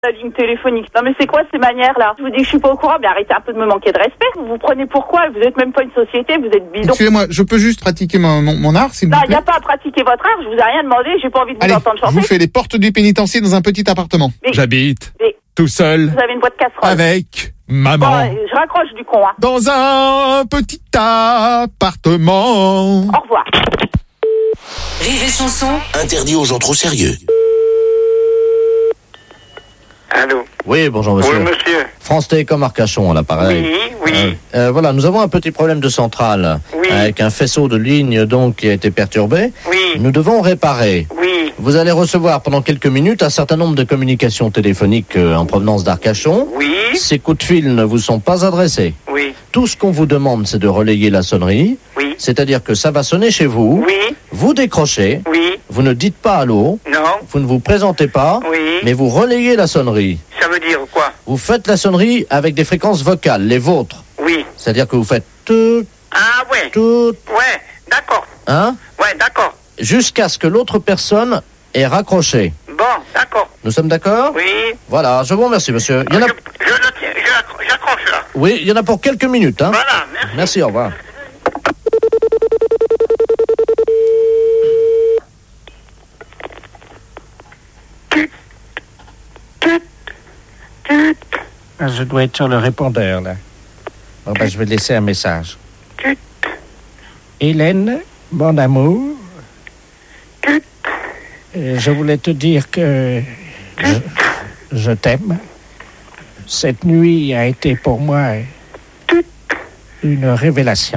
La ligne téléphonique. Non mais c'est quoi ces manières-là? Je vous dis que je suis pas au courant, mais arrêtez un peu de me manquer de respect. Vous vous prenez pourquoi? Vous êtes même pas une société, vous êtes bidon. Excusez-moi, je peux juste pratiquer mon art, s'il vous plaît? Non, il n'y a pas à pratiquer votre art, je vous ai rien demandé, j'ai pas envie de vous entendre chanter. Je vous fais les portes du pénitencier dans un petit appartement. Mais... J'habite tout seul. Vous avez une boîte casserole. Avec maman. Bon, je raccroche du con, hein. Dans un petit appartement. Au revoir. Rire et chanson. Interdit aux gens trop sérieux. Allô. Oui, bonjour monsieur. Oui, monsieur. France Télécom Arcachon, à l'appareil. Oui. Voilà, nous avons un petit problème de centrale. Oui. Avec un faisceau de ligne donc qui a été perturbé. Oui. Nous devons réparer. Oui. Vous allez recevoir pendant quelques minutes un certain nombre de communications téléphoniques en provenance d'Arcachon. Oui. Ces coups de fil ne vous sont pas adressés. Oui. Tout ce qu'on vous demande, c'est de relayer la sonnerie. Oui. C'est-à-dire que ça va sonner chez vous. Oui. Vous décrochez. Oui. Vous ne dites pas allô. Non. Vous ne vous présentez pas. Oui. Mais vous relayez la sonnerie. Ça veut dire quoi? Vous faites la sonnerie avec des fréquences vocales, les vôtres. Oui. C'est-à-dire que vous faites tout, Ah ouais. tout, Ouais, d'accord. hein, Ouais, d'accord. jusqu'à ce que l'autre personne ait raccroché. Bon, d'accord. Nous sommes d'accord? Oui. Voilà, je vous remercie, monsieur. Il y en a... J'accroche là. Oui, il y en a pour quelques minutes, hein. Voilà, merci. Merci, au revoir. Je dois être sur le répondeur, là. Bon, je vais laisser un message. Hélène, mon amour, je voulais te dire que je t'aime. Cette nuit a été pour moi une révélation.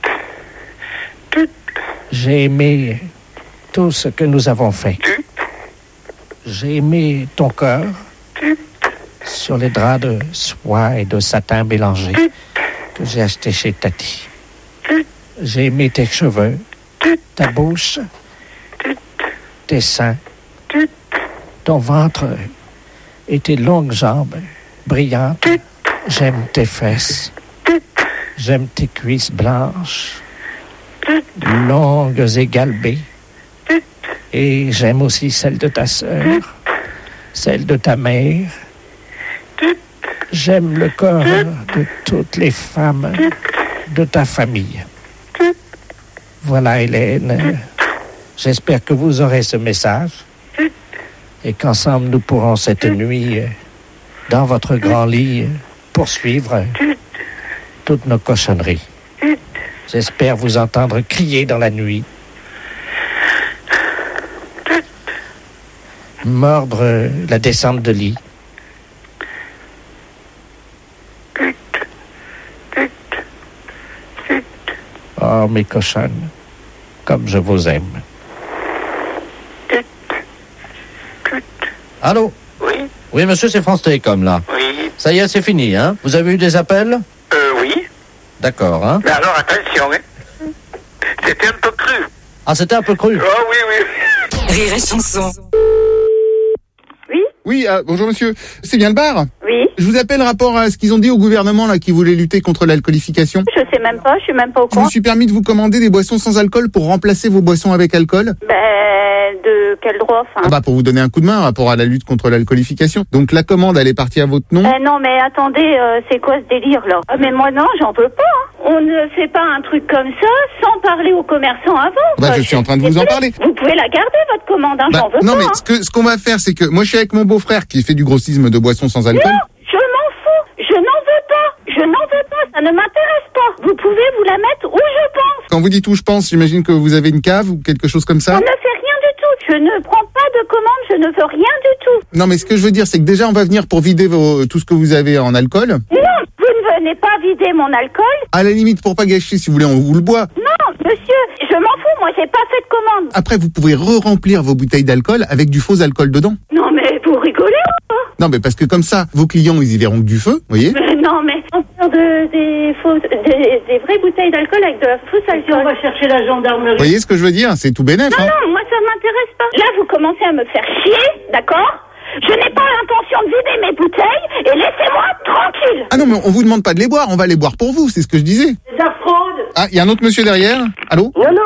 J'ai aimé tout ce que nous avons fait. J'ai aimé ton corps sur les draps de soie et de satin mélangés que j'ai achetés chez Tati. J'ai aimé tes cheveux, ta bouche, tes seins, ton ventre et tes longues jambes brillantes. J'aime tes fesses. J'aime tes cuisses blanches, longues et galbées. Et j'aime aussi celle de ta sœur, celle de ta mère. J'aime le corps de toutes les femmes de ta famille. Voilà, Hélène. J'espère que vous aurez ce message et qu'ensemble nous pourrons cette nuit, dans votre grand lit, poursuivre toutes nos cochonneries. J'espère vous entendre crier dans la nuit, mordre la descente de lit. Oh, mes cochonnes, comme je vous aime. Allô? Oui. Oui, monsieur, c'est France Télécom, là. Oui. Ça y est, c'est fini, hein? Vous avez eu des appels? Oui. D'accord, hein? Mais alors, attention, hein. C'était un peu cru. Ah, c'était un peu cru? Oh, oui. Rire et chanson. Oui, bonjour monsieur. C'est bien le bar? Oui. Je vous appelle rapport à ce qu'ils ont dit au gouvernement là qui voulait lutter contre l'alcoolification. Je sais même pas, je suis même pas au Je me courant. suis permis de vous commander des boissons sans alcool pour remplacer vos boissons avec alcool. De quel droit, enfin? Pour vous donner un coup de main rapport à la lutte contre l'alcoolification. Donc la commande, elle est partie à votre nom. Non, mais attendez, c'est quoi ce délire, là? Mais moi, non, j'en peux pas. Hein. On ne fait pas un truc comme ça sans parler aux commerçants avant. Je suis en train de vous en parler. Vous pouvez la garder, votre commande, hein, j'en veux non, pas. mais Hein. ce qu'on va faire, c'est que moi je suis avec mon beau-frère qui fait du grossisme de boissons sans alcool. Non, je m'en fous. Je n'en veux pas. Je n'en veux pas. Ça ne m'intéresse pas. Vous pouvez vous la mettre où je pense. Quand vous dites où je pense, j'imagine que vous avez une cave ou quelque chose comme ça. On ne fait rien du tout. Je ne prends pas de commande. Je ne veux rien du tout. Non, mais ce que je veux dire, c'est que déjà on va venir pour vider tout ce que vous avez en alcool. Non, vous ne venez pas vider mon alcool. À la limite, pour pas gâcher, si vous voulez, on vous le boit. Non, monsieur, je m'en fous. Moi, j'ai pas fait de commande. Après, vous pouvez re-remplir vos bouteilles d'alcool avec du faux alcool dedans. Non, mais vous rigolez ou pas? Non, mais parce que comme ça, vos clients, ils y verront que du feu, vous voyez. Mais non, mais on parle des vraies bouteilles d'alcool avec de la fausse alcool. On va chercher la gendarmerie. Vous voyez ce que je veux dire? C'est tout bénef, hein. Non, moi, ça m'intéresse pas. Là, vous commencez à me faire chier, d'accord? Je n'ai pas l'intention de vider mes bouteilles et laissez-moi tranquille. Ah non, mais on vous demande pas de les boire, on va les boire pour vous, c'est ce que je disais. C'est de la fraude. Ah, il y a un autre monsieur derrière. Allô? Non, mais vous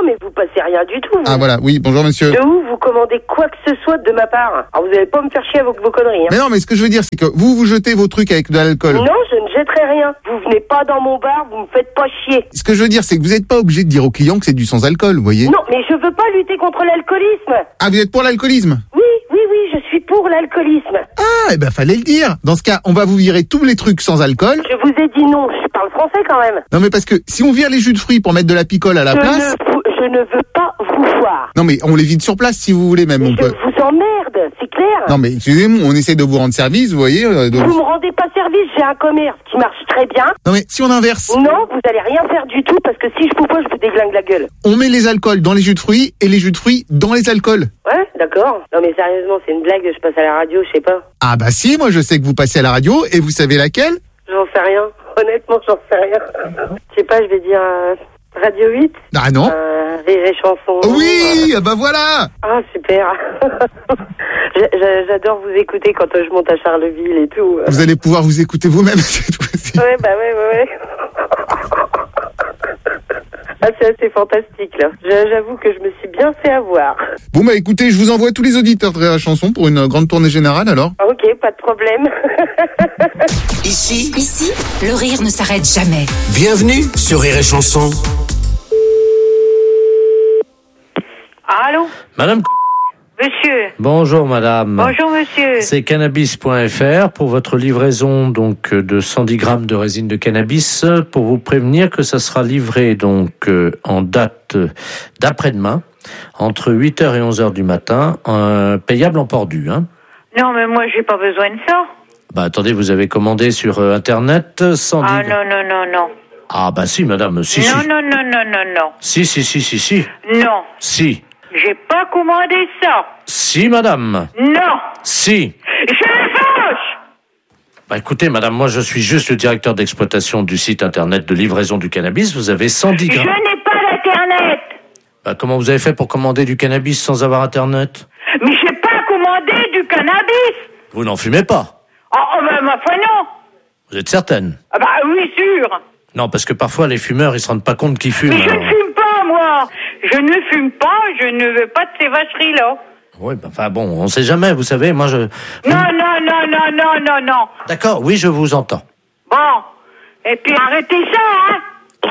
passez rien du tout. Vous. Ah voilà, oui, bonjour monsieur. De où vous commandez quoi que ce soit de ma part? Alors vous allez pas me faire chier avec vos conneries. Hein. Mais non, mais ce que je veux dire, c'est que vous jetez vos trucs avec de l'alcool. Non, je ne jetterai rien. Vous venez pas dans mon bar, vous me faites pas chier. Ce que je veux dire, c'est que vous n'êtes pas obligé de dire aux clients que c'est du sans alcool, vous voyez. Non, mais je veux pas lutter contre l'alcoolisme. Ah, vous êtes pour l'alcoolisme? Oui, je suis pour l'alcoolisme. Ah, eh ben fallait le dire. Dans ce cas, on va vous virer tous les trucs sans alcool. Je vous ai dit non, je parle français quand même. Non mais parce que si on vire les jus de fruits pour mettre de la picole à la place... Je ne veux pas vous voir. Non mais on les vide sur place si vous voulez même. Mais je vous emmerde, c'est clair. Non mais excusez-moi, on essaie de vous rendre service, vous voyez. Vous me rendez pas service, j'ai un commerce qui marche très bien. Non mais si on inverse... Non, vous allez rien faire du tout parce que si je vous vois, je vous déglingue la gueule. On met les alcools dans les jus de fruits et les jus de fruits dans les alcools. Ouais, d'accord. Non mais sérieusement, c'est une blague, je passe à la radio, je sais pas. Ah bah si, moi je sais que vous passez à la radio et vous savez laquelle? J'en sais rien. Honnêtement, j'en sais rien. Je sais pas, je vais dire Radio 8. Ah non. Rire et Chanson. Oui, bah voilà. Ah super. J'adore vous écouter quand je monte à Charleville et tout. Vous allez pouvoir vous écouter vous-même cette fois-ci. Ouais, bah ouais. Ah, c'est assez fantastique là. J'avoue que je me suis bien fait avoir. Bon bah écoutez, je vous envoie tous les auditeurs de Rire et Chanson pour une grande tournée générale alors. Ok, pas de problème. Ici, le rire ne s'arrête jamais. Bienvenue sur Rire et Chanson. Allô? Madame. Monsieur. Bonjour madame. Bonjour monsieur. C'est cannabis.fr pour votre livraison donc de 110 grammes de résine de cannabis pour vous prévenir que ça sera livré donc en date d'après-demain entre 8h et 11h du matin, payable en port dû. Hein. Non mais moi j'ai pas besoin de ça. Bah attendez, vous avez commandé sur internet 110. Ah non. Ah bah si madame, si. Non. Si. Non. Si. J'ai pas commandé ça. Si madame. Non. Si. Je me fâche. Bah écoutez madame, moi je suis juste le directeur d'exploitation du site internet de livraison du cannabis, vous avez 110 grammes. Je n'ai pas d'internet. Bah comment vous avez fait pour commander du cannabis sans avoir internet? Mais j'ai pas commandé du cannabis. Vous n'en fumez pas? Oh ben ma foi non. Vous êtes certaine? Ah bah oui sûr. Non, parce que parfois les fumeurs ils se rendent pas compte qu'ils fument. Mais je ne fume pas moi. Je ne fume pas, je ne veux pas de ces vacheries là. Oui, bah, enfin bon, on sait jamais, vous savez, moi je... Non. D'accord, oui, je vous entends. Bon, et puis arrêtez ça, hein.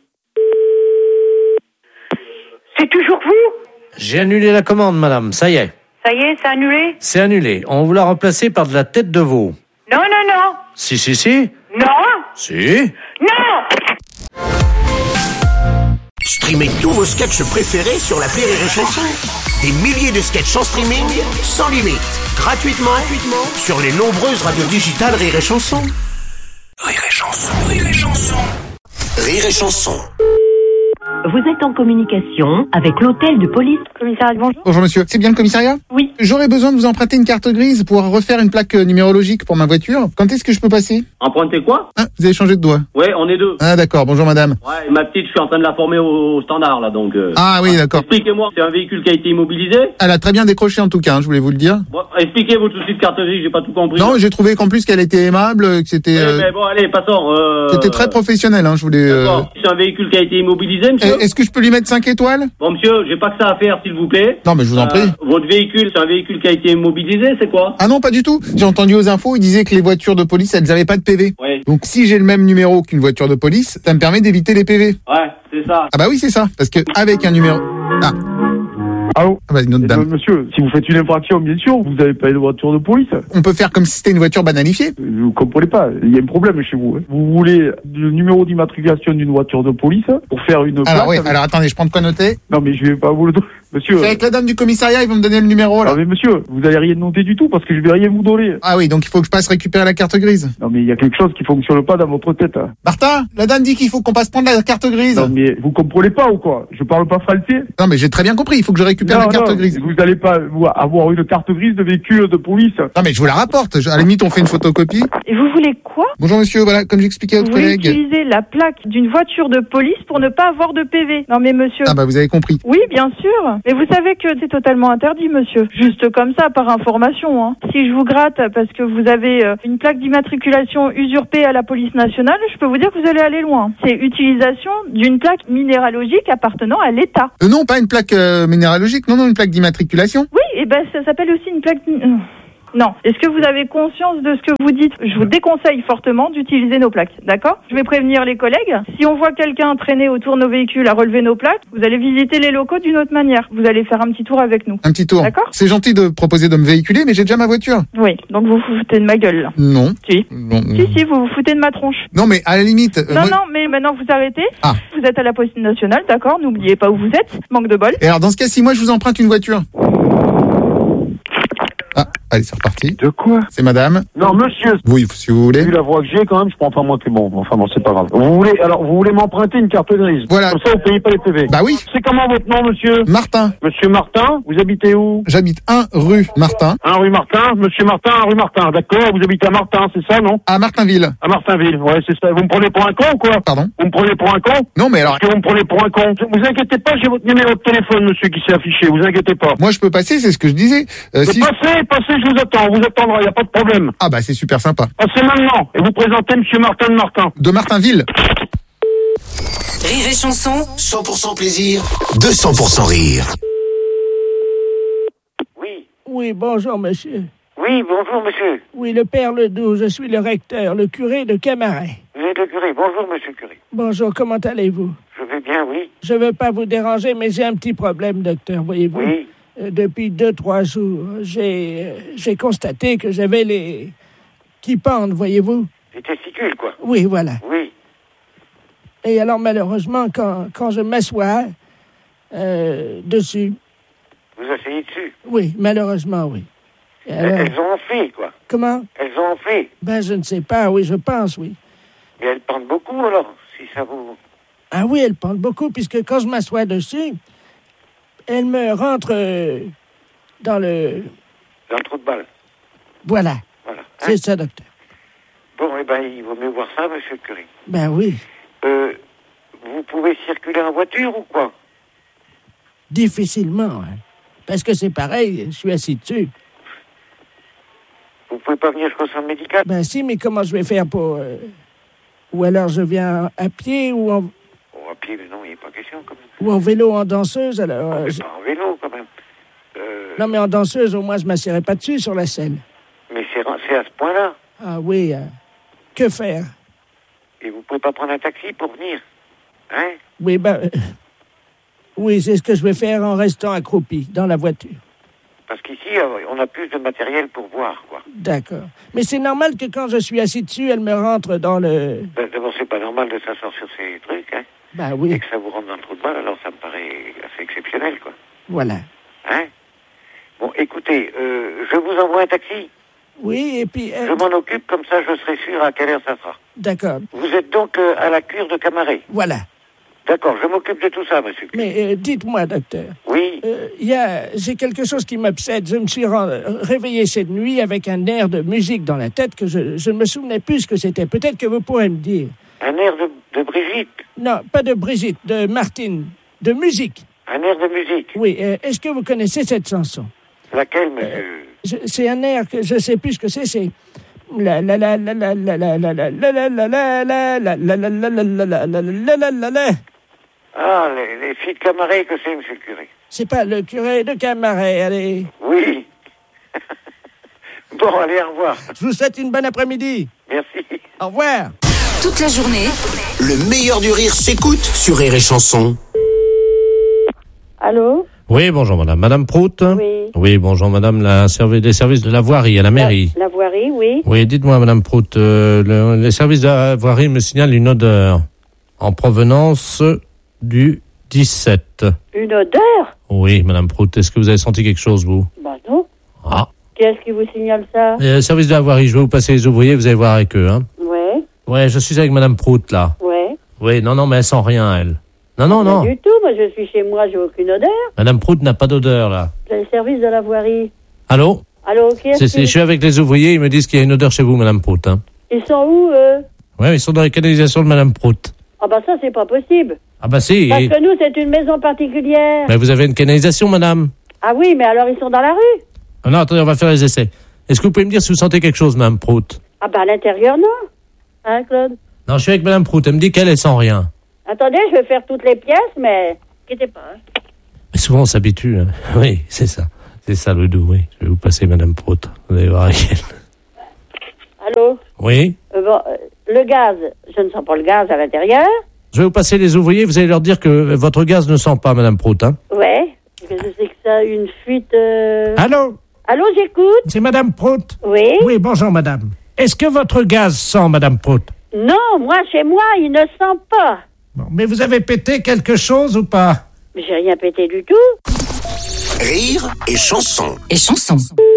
C'est toujours vous? J'ai annulé la commande, madame, ça y est. Ça y est, c'est annulé? C'est annulé. On vous l'a remplacé par de la tête de veau. Non. Si. Non. Si. Non. Streamez tous vos sketchs préférés sur l'appli Rire et Chanson. Des milliers de sketchs en streaming, sans limite, gratuitement sur les nombreuses radios digitales Rire et Chanson. Rire et Chanson. Rire et Chanson. Vous êtes en communication avec l'hôtel de police. Commissariat, bonjour. Bonjour monsieur, c'est bien le commissariat? Oui. J'aurais besoin de vous emprunter une carte grise pour refaire une plaque numérologique pour ma voiture. Quand est-ce que je peux passer? Emprunter quoi? Ah, vous avez changé de doigt. Ouais, on est deux. Ah d'accord, bonjour madame. Ouais, ma petite, je suis en train de la former au standard là, donc... Ah oui, d'accord. Expliquez-moi, c'est un véhicule qui a été immobilisé? Elle a très bien décroché en tout cas, je voulais vous le dire. Bon, expliquez votre souci de carte grise, j'ai pas tout compris. Non, j'ai trouvé qu'en plus qu'elle était aimable, que c'était... mais bon, allez, passons. C'était très professionnel, je voulais... D'accord. C'est un véhicule qui a été immobilisé, monsieur? Est-ce que je peux lui mettre 5 étoiles? Bon, monsieur, j'ai pas que ça à faire, s'il vous plaît. Non, mais je vous en prie. Votre véhicule, c'est un véhicule qui a été immobilisé, c'est quoi? Ah non, pas du tout. J'ai entendu aux infos, ils disaient que les voitures de police, elles avaient pas de PV. Oui. Donc si j'ai le même numéro qu'une voiture de police, ça me permet d'éviter les PV. Ouais, c'est ça. Ah bah oui, c'est ça. Parce que avec un numéro... Ah. Allô? Ah bah, une autre dame. Monsieur, si vous faites une infraction, bien sûr, vous n'avez pas une voiture de police. On peut faire comme si c'était une voiture banalifiée. Vous comprenez pas, il y a un problème chez vous. Vous voulez le numéro d'immatriculation d'une voiture de police pour faire une plaque. Alors oui, alors attendez, je prends de quoi noter. Non mais je vais pas vous le donner. Monsieur. C'est avec la dame du commissariat, ils vont me donner le numéro là. Ah mais monsieur, vous allez rien noter du tout parce que je vais rien vous donner. Ah oui, donc il faut que je passe récupérer la carte grise. Non mais il y a quelque chose qui fonctionne pas dans votre tête. Martin, la dame dit qu'il faut qu'on passe prendre la carte grise. Non mais vous comprenez pas ou quoi? Je parle pas français. Non mais j'ai très bien compris, il faut que je récupère la carte grise. Vous allez pas avoir une carte grise de véhicule de police. Non mais je vous la rapporte, à la limite on fait une photocopie. Et vous voulez quoi? Bonjour monsieur, voilà, comme j'expliquais à votre collègue. Vous voulez utiliser la plaque d'une voiture de police pour ne pas avoir de PV. Non mais monsieur... Ah bah vous avez compris. Oui, bien sûr. Mais vous savez que c'est totalement interdit, monsieur. Juste comme ça, par information. Hein. Si je vous gratte parce que vous avez une plaque d'immatriculation usurpée à la police nationale, je peux vous dire que vous allez aller loin. C'est utilisation d'une plaque minéralogique appartenant à l'État. Non, pas une plaque minéralogique, non, une plaque d'immatriculation. Oui, et ben ça s'appelle aussi une plaque... Non. Est-ce que vous avez conscience de ce que vous dites? Je vous déconseille fortement d'utiliser nos plaques, d'accord? Je vais prévenir les collègues. Si on voit quelqu'un traîner autour de nos véhicules à relever nos plaques, vous allez visiter les locaux d'une autre manière. Vous allez faire un petit tour avec nous. Un petit tour. D'accord? C'est gentil de proposer de me véhiculer, mais j'ai déjà ma voiture. Oui, donc vous vous foutez de ma gueule, là. Non. Si. Non. Si, vous vous foutez de ma tronche. Non, mais à la limite... Non, mais maintenant vous arrêtez. Ah. Vous êtes à la Poste nationale, d'accord? N'oubliez pas où vous êtes. Manque de bol. Et alors, dans ce cas, si moi je vous emprunte une voiture... Ah, allez, c'est reparti. De quoi? C'est madame. Non, monsieur. Oui, si vous voulez. Vu la voix que j'ai, quand même, je prends pas moi que bon. Enfin bon, c'est pas grave. Vous voulez m'emprunter une carte grise. Voilà. Comme ça, vous payez pas les PV. Bah oui. C'est comment votre nom, monsieur? Martin. Monsieur Martin, vous habitez où? J'habite 1 rue Martin. 1 rue Martin, monsieur Martin, 1 rue Martin. D'accord, vous habitez à Martin, c'est ça, non? À Martinville. À Martinville, ouais, c'est ça. Vous me prenez pour un con ou quoi? Pardon? Vous me prenez pour un con? Non, mais alors... Parce que vous me prenez pour un con. Vous inquiétez pas, j'ai votre numéro de téléphone, monsieur, qui s'est affiché. Vous inquiétez pas. Moi, je peux passer, c'est ce que je disais. Si... Passez, je vous attends. On vous attendra, y a pas de problème. Ah bah, c'est super sympa. Passez maintenant. Et vous présentez monsieur Martin de Martin. De Martinville. Rire et chanson. 100% plaisir, 200% rire. Oui, bonjour, monsieur. Oui, bonjour, monsieur. Oui, le père Ledoux, je suis le recteur, le curé de Camaret. Vous êtes le curé. Bonjour, monsieur le curé. Bonjour, comment allez-vous? Je vais bien, oui. Je veux pas vous déranger, mais j'ai un petit problème, docteur, voyez-vous. Oui. Depuis 2-3 jours, j'ai constaté que j'avais les... qui pendent, voyez-vous. Les testicules, quoi. Oui, voilà. Oui. Et alors, malheureusement, quand je m'assois dessus... Vous asseyez dessus? Oui, malheureusement, oui. Alors, elles ont enflé, quoi. Comment? Elles ont enflé. Ben, je ne sais pas, oui, je pense, oui. Mais elles pendent beaucoup, alors, si ça vous... Ah oui, elles pendent beaucoup, puisque quand je m'assois dessus, elles me rentrent dans le... Dans le trou de balle. Voilà. Voilà. C'est ça, docteur. Bon, eh ben, il vaut mieux voir ça, monsieur le curé. Ben oui. Vous pouvez circuler en voiture ou quoi? Difficilement, hein. Parce que c'est pareil, je suis assis dessus. Vous pouvez pas venir jusqu'au centre médical? Ben si, mais comment je vais faire pour... Ou alors je viens à pied ou en... Oh, à pied, mais non, il n'est pas question, quand même. Ou en vélo, en danseuse, alors... Pas en vélo, quand même. Non, mais en danseuse, au moins, je ne m'assierai pas dessus sur la selle. Mais c'est à ce point-là. Ah oui, que faire? Et vous pouvez pas prendre un taxi pour venir? Hein? Oui, ben... oui, c'est ce que je vais faire en restant accroupi dans la voiture. Parce qu'ici, on a plus de matériel pour voir, quoi. D'accord. Mais c'est normal que quand je suis assis dessus, elle me rentre dans le... Ben, d'abord, c'est pas normal de s'asseoir sur ces trucs, hein. Ben oui. Et que ça vous rentre dans le trou de balle, alors ça me paraît assez exceptionnel, quoi. Voilà. Hein? Bon, écoutez, je vous envoie un taxi. Oui, et puis... Je m'en occupe, comme ça je serai sûr à quelle heure ça sera. D'accord. Vous êtes donc à la cure de Camaret? Voilà. D'accord, je m'occupe de tout ça, monsieur. Mais dites-moi, docteur. Oui. J'ai quelque chose qui m'obsède. Je me suis réveillé cette nuit avec un air de musique dans la tête que je ne me souvenais plus ce que c'était. Peut-être que vous pourrez me dire. Un air de Brigitte? Non, pas de Brigitte, de Martine. De musique. Un air de musique? Oui. Est-ce que vous connaissez cette chanson? Laquelle, monsieur? C'est un air que je ne sais plus ce que c'est. C'est... La la la la la la la la la la la la la la la la la la la. Ah, les filles de Camaret, que c'est, monsieur le curé? C'est pas le curé de Camaret, allez. Oui. Bon, allez, au revoir. Je vous souhaite une bonne après-midi. Merci. Au revoir. Toute la journée. Le meilleur du rire s'écoute sur Rire et Chanson. Allô? Oui, bonjour madame. Madame Prout? Oui. Oui, bonjour madame, des services de la voirie à la mairie. La voirie, oui. Oui, dites-moi madame Prout, les services de la voirie me signalent une odeur en provenance du 17. Une odeur? Oui, madame Prout, est-ce que vous avez senti quelque chose, vous? Bah non. Ah. Qui est-ce qui vous signale ça? Service de la voirie, je vais vous passer les ouvriers, vous allez voir avec eux, hein. Ouais. Ouais, je suis avec madame Prout, là. Ouais. Oui, non, mais elle sent rien, elle. Non. Pas du tout, moi je suis chez moi, j'ai aucune odeur. Madame Prout n'a pas d'odeur, là. C'est le service de la voirie. Allô? Allô, qui est-ce Je suis avec les ouvriers, ils me disent qu'il y a une odeur chez vous, madame Prout, hein. Ils sont où, eux? Ouais, ils sont dans les canalisations de Madame Prout. Ah bah ça, c'est pas possible. Ah bah si. Parce que nous, c'est une maison particulière. Mais vous avez une canalisation, madame? Ah oui, mais alors ils sont dans la rue? Ah non, attendez, on va faire les essais. Est-ce que vous pouvez me dire si vous sentez quelque chose, Madame Prout? Ah bah à l'intérieur, non. Hein, Claude? Non, je suis avec Madame Prout. Elle me dit qu'elle sent rien. Attendez, je vais faire toutes les pièces, mais inquiétez pas. Hein. Mais souvent, on s'habitue. Hein. Oui, c'est ça. C'est ça le doux, oui. Je vais vous passer Madame Prout. Vous allez voir avec elle. Allô? Oui? Le gaz, je ne sens pas le gaz à l'intérieur. Je vais vous passer les ouvriers. Vous allez leur dire que votre gaz ne sent pas, Madame Prout. Hein? Ouais. Qu'est-ce que c'est que ça? Une fuite... Allô? Allô, j'écoute. C'est Madame Prout? Oui? Oui, bonjour, madame. Est-ce que votre gaz sent, Madame Prout? Non, moi, chez moi, il ne sent pas. Bon, mais vous avez pété quelque chose ou pas? Mais j'ai rien pété du tout. Rire et chanson. Et chanson.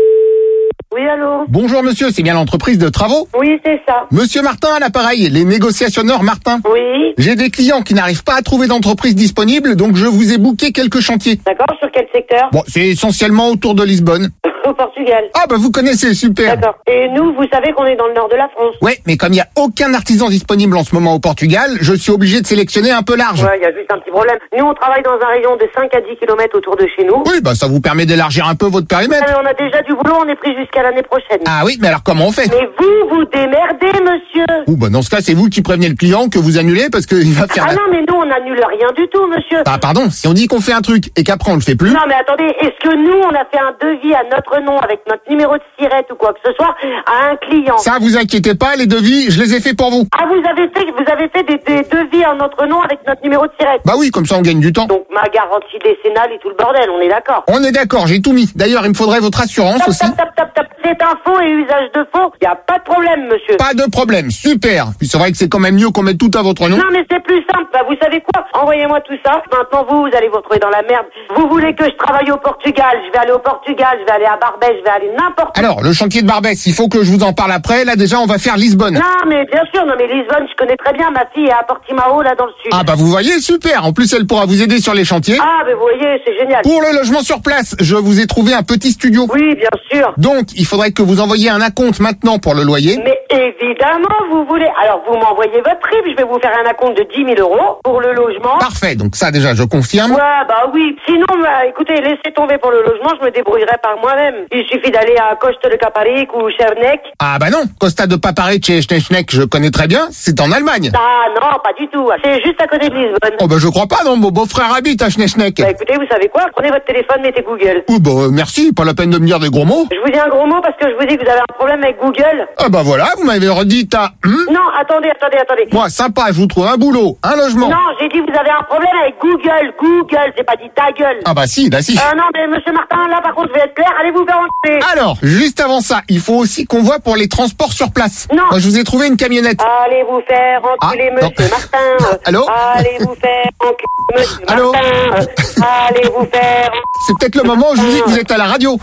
Oui, allô? Bonjour monsieur, c'est bien l'entreprise de travaux? Oui, c'est ça. Monsieur Martin à l'appareil, les négociationneurs Martin. Oui. J'ai des clients qui n'arrivent pas à trouver d'entreprise disponible, donc je vous ai booké quelques chantiers. D'accord, sur quel secteur? Bon, c'est essentiellement autour de Lisbonne. Au Portugal. Ah bah vous connaissez, super. D'accord. Et nous, vous savez qu'on est dans le nord de la France. Ouais, mais comme il n'y a aucun artisan disponible en ce moment au Portugal, je suis obligé de sélectionner un peu large. Ouais, il y a juste un petit problème. Nous, on travaille dans un rayon de 5 à 10 km autour de chez nous. Oui, bah ça vous permet d'élargir un peu votre périmètre. Mais on a déjà du boulot, on est pris jusqu'à l'année prochaine. Ah oui, mais alors comment on fait? Mais vous démerdez, monsieur. Ouh, bah dans ce cas, c'est vous qui prévenez le client que vous annulez parce qu'il va faire... Ah non, mais nous, on n'annule rien du tout, monsieur. Ah pardon, si on dit qu'on fait un truc et qu'après on le fait plus... Non, mais attendez, est-ce que nous, on a fait un devis à notre nom avec notre numéro de sirette ou quoi que ce soit à un client? Ça, vous inquiétez pas, les devis, je les ai faits pour vous. Ah, vous avez fait des devis à notre nom avec notre numéro de sirette? Bah oui, comme ça on gagne du temps. Donc ma garantie décennale et tout le bordel, on est d'accord? On est d'accord, j'ai tout mis. D'ailleurs, il me faudrait votre assurance aussi. Top. C'est un faux et usage de faux. Y a pas de problème, monsieur. Pas de problème, super. Puis c'est vrai que c'est quand même mieux qu'on mette tout à votre nom. Non, mais c'est plus simple. Bah, vous savez quoi? Envoyez-moi tout ça. Maintenant, vous allez vous retrouver dans la merde. Vous voulez que je travaille au Portugal? Je vais aller au Portugal, je vais aller à Barbès, je vais aller n'importe où. Alors, le chantier de Barbès, il faut que je vous en parle après. Là, déjà, on va faire Lisbonne. Non, mais bien sûr, non, mais Lisbonne, je connais très bien. Ma fille est à Portimao, là, dans le sud. Ah bah vous voyez, super. En plus, elle pourra vous aider sur les chantiers. Ah, mais vous voyez, c'est génial. Pour le logement sur place, je vous ai trouvé un petit studio. Oui, bien sûr. Donc, il faudrait que vous envoyiez un acompte maintenant pour le loyer. Mais évidemment, vous voulez. Alors, vous m'envoyez votre RIB, je vais vous faire un acompte de 10 000 € pour le logement. Parfait, donc ça déjà, je confirme. Ouais, bah oui. Sinon, bah, écoutez, laissez tomber pour le logement, je me débrouillerai par moi-même. Il suffit d'aller à Costa de Caparic ou Chernec. Ah bah non, Costa de Paparic et Schneschneck, je connais très bien, c'est en Allemagne. Ah non, pas du tout. C'est juste à côté de Lisbonne. Oh bah je crois pas, non, mon beau-frère habite à Schneschneck. Bah écoutez, vous savez quoi? Prenez votre téléphone, mettez Google. Oh bah merci, pas la peine de me dire des gros mots. Je vous dis un gros mot parce que je vous dis que vous avez un problème avec Google. Ah bah voilà, vous m'avez redit Non, attendez. Moi, sympa, je vous trouve un boulot, un logement. Non, j'ai dit vous avez un problème avec Google. Google, j'ai pas dit ta gueule. Ah bah si. Non, mais monsieur Martin, là par contre, je vais être clair, allez vous faire enculer. Alors, juste avant ça, il faut aussi qu'on voit pour les transports sur place. Non. Moi, je vous ai trouvé une camionnette. Allez vous faire enculer, monsieur Martin. Allô? Allez vous faire enculer, monsieur Allô? Martin. Allez vous faire... C'est peut-être le moment où je vous dis que vous êtes à la radio.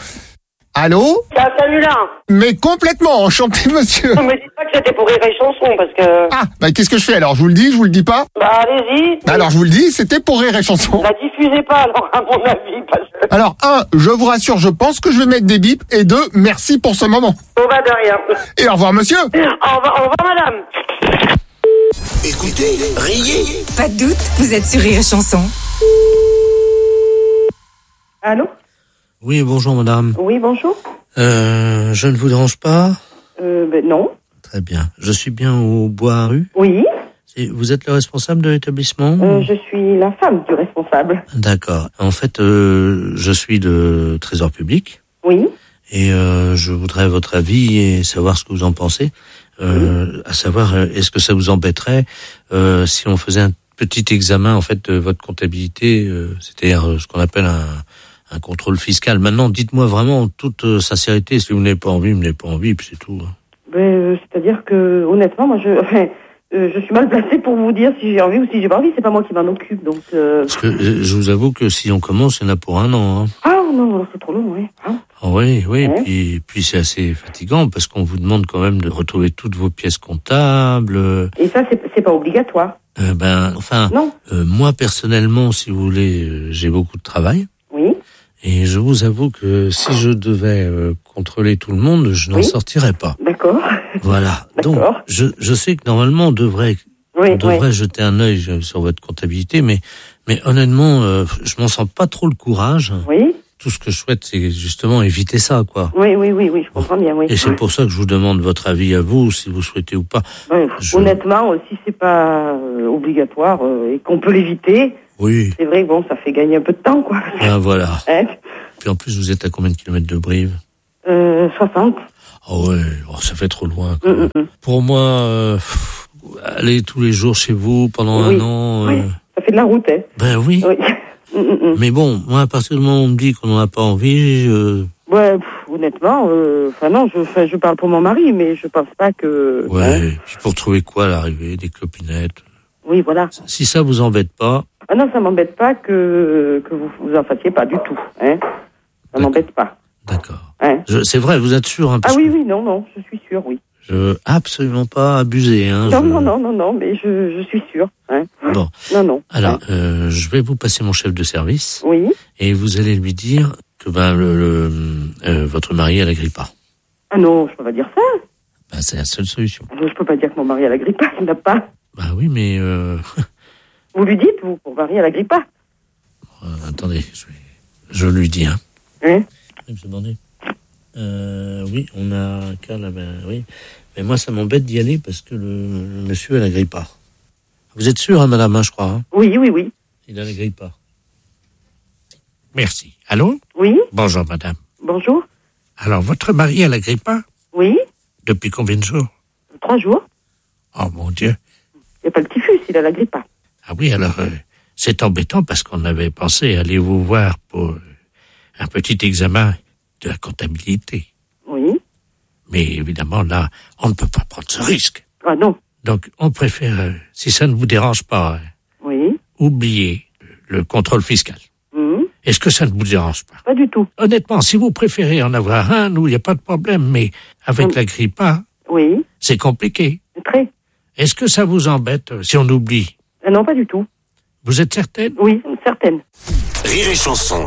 Allô? C'est un canular. Mais complètement, enchanté monsieur. Ne me dites pas que c'était pour Rire et Chanson, parce que... Ah, bah qu'est-ce que je fais alors? Je vous le dis, je vous le dis pas? Bah allez-y. Alors je vous le dis, c'était pour Rire et Chanson. La diffusez pas alors, à mon avis, parce que... Alors, 1, je vous rassure, je pense que je vais mettre des bips, et 2, merci pour ce moment. Bon bah de rien. Et au revoir monsieur. Au revoir madame. Écoutez, riez. Pas de doute, vous êtes sur Rire et Chanson. Allô? Oui, bonjour madame. Oui, bonjour. Je ne vous dérange pas? Non. Très bien. Je suis bien au Bois-Rue? Oui. Vous êtes le responsable de l'établissement? Je suis la femme du responsable. D'accord. En fait, je suis de Trésor Public. Oui. Et je voudrais votre avis et savoir ce que vous en pensez. À savoir, est-ce que ça vous embêterait si on faisait un petit examen en fait de votre comptabilité, c'est-à-dire ce qu'on appelle un contrôle fiscal. Maintenant, dites-moi vraiment en toute sincérité, si vous n'avez pas envie, vous n'avez pas envie, puis c'est tout. C'est-à-dire que, honnêtement, moi, je suis mal placée pour vous dire si j'ai envie ou si j'ai pas envie. C'est pas moi qui m'en occupe, donc... Parce que je vous avoue que si on commence, il y en a pour 1 an. Hein. Ah non, c'est trop long, oui. Hein? Oui, Ouais. puis c'est assez fatigant parce qu'on vous demande quand même de retrouver toutes vos pièces comptables. Et ça, c'est pas obligatoire. Moi personnellement, si vous voulez, j'ai beaucoup de travail. Oui. Et je vous avoue que si je devais contrôler tout le monde, je n'en sortirais pas. D'accord. Voilà. D'accord. Donc, je sais que normalement, on devrait jeter un œil sur votre comptabilité, mais honnêtement, je m'en sens pas trop le courage. Oui. Tout ce que je souhaite, c'est justement éviter ça, quoi. Oui, je comprends bien, oui. Et c'est pour ça que je vous demande votre avis à vous, si vous souhaitez ou pas. Oui, honnêtement, si c'est pas obligatoire et qu'on peut l'éviter, oui. C'est vrai que bon, ça fait gagner un peu de temps, quoi. Ah, voilà. Hein? Puis en plus, vous êtes à combien de kilomètres de Brive? 60. Oh ouais, ça fait trop loin, quoi. Pour moi, aller tous les jours chez vous pendant un an... Oui, ça fait de la route, hein. Ben oui. Mais bon, moi, à partir du moment où on me dit qu'on n'en a pas envie... Ouais, honnêtement, non, je parle pour mon mari, mais je pense pas que... Ouais, puis pour trouver quoi à l'arrivée? Des clopinettes? Oui, voilà. Si ça vous embête pas... Ah non, ça m'embête pas que vous en fassiez pas du tout, hein. Ça m'embête pas. D'accord. Hein? C'est vrai, vous êtes sûr, hein? Ah oui, non, je suis sûre, oui. Je veux absolument pas abuser, hein. Non, mais je suis sûre, hein. Bon. Non. Alors, je vais vous passer mon chef de service. Oui. Et vous allez lui dire que votre mari a la grippe A. Ah non, je peux pas dire ça. Ben, c'est la seule solution. Je peux pas dire que mon mari a la grippe A, il n'a pas. Bah oui, mais... Vous lui dites, vous, pour mari a la grippe A. Attendez, je lui dis, hein. Hein? Je me demandais. Oui, on a qu'à là, oui. Mais moi, ça m'embête d'y aller parce que le monsieur a la grippe A. Vous êtes sûre, hein, madame, hein, je crois, hein? Oui. Il a la grippe A. Merci. Allô? Oui. Bonjour, madame. Bonjour. Alors, votre mari a la grippe A? Oui. Depuis combien de jours? 3 jours. Oh, mon Dieu. Il n'y a pas le typhus, il a la grippe A. Ah oui, alors, c'est embêtant parce qu'on avait pensé aller vous voir pour un petit examen de la comptabilité. Oui. Mais évidemment, là, on ne peut pas prendre ce risque. Ah non. Donc, on préfère, si ça ne vous dérange pas, oublier le contrôle fiscal. Est-ce que ça ne vous dérange pas? Pas du tout. Honnêtement, si vous préférez en avoir un, nous, il n'y a pas de problème, mais avec la grippe A, c'est compliqué. Très. Est-ce que ça vous embête si on oublie? Non, pas du tout. Vous êtes certaine? Oui, certaine. Rire et chanson.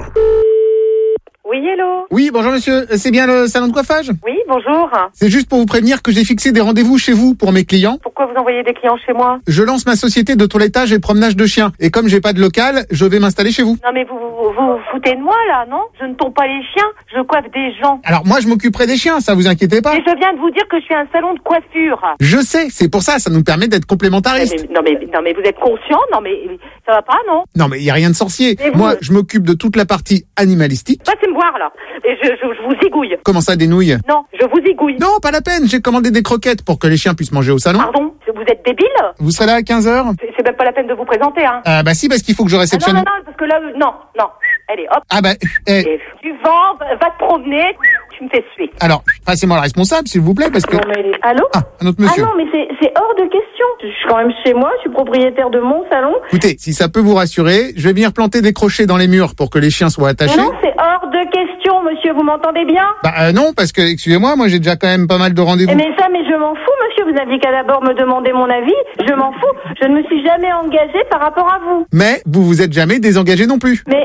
Oui, hello. Oui, bonjour monsieur, c'est bien le salon de coiffage? Oui, bonjour. C'est juste pour vous prévenir que j'ai fixé des rendez-vous chez vous pour mes clients. Pourquoi vous envoyez des clients chez moi? Je lance ma société de toilettage et promenage de chiens. Et comme j'ai pas de local, je vais m'installer chez vous. Non mais vous foutez de moi là, non? Je ne tombe pas les chiens, je coiffe des gens. Alors moi je m'occuperai des chiens, ça vous inquiétez pas. Et je viens de vous dire que je suis un salon de coiffure. Je sais, c'est pour ça nous permet d'être complémentaristes. Non mais vous êtes conscient? Non mais ça va pas, non? Non mais il y a rien de sorcier. Moi je m'occupe de toute la partie animalistique. Passez me voir là. Et je vous égouille. Comment ça, des nouilles? Non, je vous égouille. Non, pas la peine, j'ai commandé des croquettes pour que les chiens puissent manger au salon. Pardon? Vous êtes débile? Vous serez là à 15h? C'est même pas la peine de vous présenter, hein. Bah si, parce qu'il faut que je réceptionne... non, parce que là, non. Allez, hop. Ah bah... Et tu vends, va te promener, tu me fais suer. Alors, passez-moi le responsable, s'il vous plaît, parce que... Non, mais allô? Ah, un autre monsieur. Ah non, mais c'est hors de question. Je suis quand même chez moi, je suis propriétaire de mon salon. Écoutez, si ça peut vous rassurer, je vais venir planter des crochets dans les murs pour que les chiens soient attachés. Non, c'est hors de question, monsieur, vous m'entendez bien? Bah non, parce que, excusez-moi, moi j'ai déjà quand même pas mal de rendez-vous. Mais je m'en fous, monsieur, vous n'aviez qu'à d'abord me demander mon avis, je m'en fous, je ne me suis jamais engagée par rapport à vous. Mais vous vous êtes jamais désengagé non plus. Mais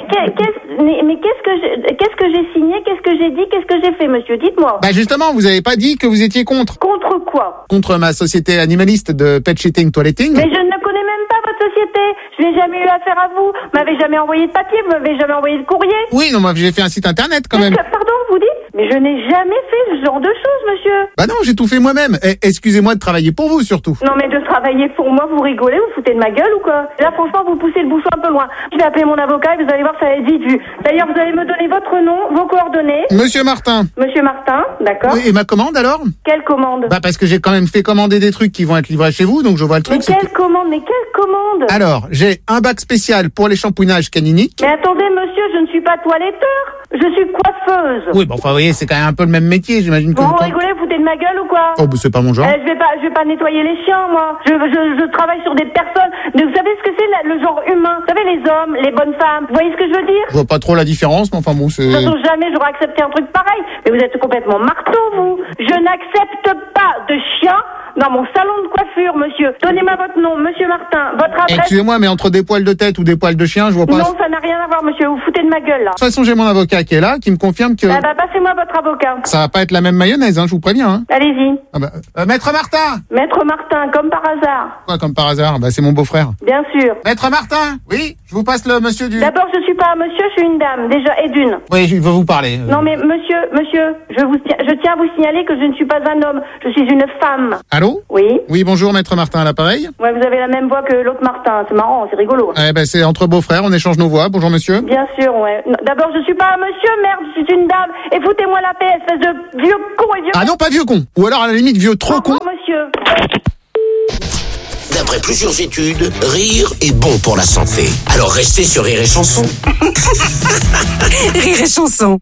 qu'est-ce que j'ai signé, qu'est-ce que j'ai dit, qu'est-ce que j'ai fait, monsieur, dites-moi. Bah justement, vous avez pas dit que vous étiez contre. Contre quoi? Contre ma société animaliste de pet shitting toiletting. Mais je ne connais même pas votre société, je n'ai jamais eu affaire à vous, vous m'avez jamais envoyé de papier, vous m'avez jamais envoyé de courrier. Oui, non, moi j'ai fait un site internet quand même. Pardon, vous dites? Mais je n'ai jamais fait ce genre de choses, monsieur. Bah non, j'ai tout fait moi-même. Excusez-moi de travailler pour vous surtout. Non mais de travailler pour moi, vous rigolez, vous foutez de ma gueule ou quoi? Là franchement, vous poussez le bouchon un peu loin. Je vais appeler mon avocat et vous allez voir, ça va être vite vu. D'ailleurs, vous allez me donner votre nom, vos coordonnées. Monsieur Martin. Monsieur Martin, d'accord. Oui, et ma commande alors? Quelle commande? Bah parce que j'ai quand même fait commander des trucs qui vont être livrés chez vous, donc je vois le truc. Mais quelle commande? Alors, j'ai un bac spécial pour les shampouinages caniniques. Mais attendez, monsieur, je ne suis pas toiletteur, je suis coiffeuse. Oui, bon, enfin, vous voyez, c'est quand même un peu le même métier, j'imagine que... Vous rigolez, vous foutez de ma gueule ou quoi? Oh, bah c'est pas mon genre. Je vais pas nettoyer les chiens, moi. Je travaille sur des personnes. Mais vous savez ce que c'est, le genre humain? Vous savez, les hommes, les bonnes femmes. Vous voyez ce que je veux dire? Je vois pas trop la différence, mais enfin bon, c'est... De toute façon, jamais j'aurais accepté un truc pareil. Mais vous êtes complètement marteau, vous. Je n'accepte pas de chiens dans mon salon de coiffure. coiffure, monsieur. Donnez-moi votre nom, monsieur Martin. Votre adresse. Excusez-moi, mais entre des poils de tête ou des poils de chien, je vois pas... Non, ça n'a rien à voir, monsieur. Vous foutez de ma gueule, là. De toute façon, j'ai mon avocat qui est là, qui me confirme que... Ah bah, passez-moi votre avocat. Ça va pas être la même mayonnaise, hein, je vous préviens. Hein. Allez-y. Ah bah, Maître Martin. Maître Martin, comme par hasard. Quoi, comme par hasard? Bah, c'est mon beau-frère. Bien sûr. Maître Martin. Oui, je vous passe le monsieur du... D'abord, je suis pas un monsieur, je suis une dame, déjà, et d'une. Oui, je veux vous parler. Non, mais monsieur, je tiens à vous signaler que je ne suis pas un homme, je suis une femme. Allô? Oui. Oui, bonjour, Maître Martin, à l'appareil. Ouais, vous avez la même voix que l'autre Martin, c'est marrant, c'est rigolo. Eh ben, c'est entre beaux-frères, on échange nos voix. Bonjour, monsieur. Bien sûr, ouais. Non, d'abord, je suis pas un monsieur, merde, je suis une dame, et foutez-moi la paix, espèce de vieux con et vieux... Ah non, pas vieux con. Ou alors, à la limite, vieux trop con. Monsieur. D'après plusieurs études, rire est bon pour la santé. Alors restez sur Rire et Chanson. Rire et Chanson.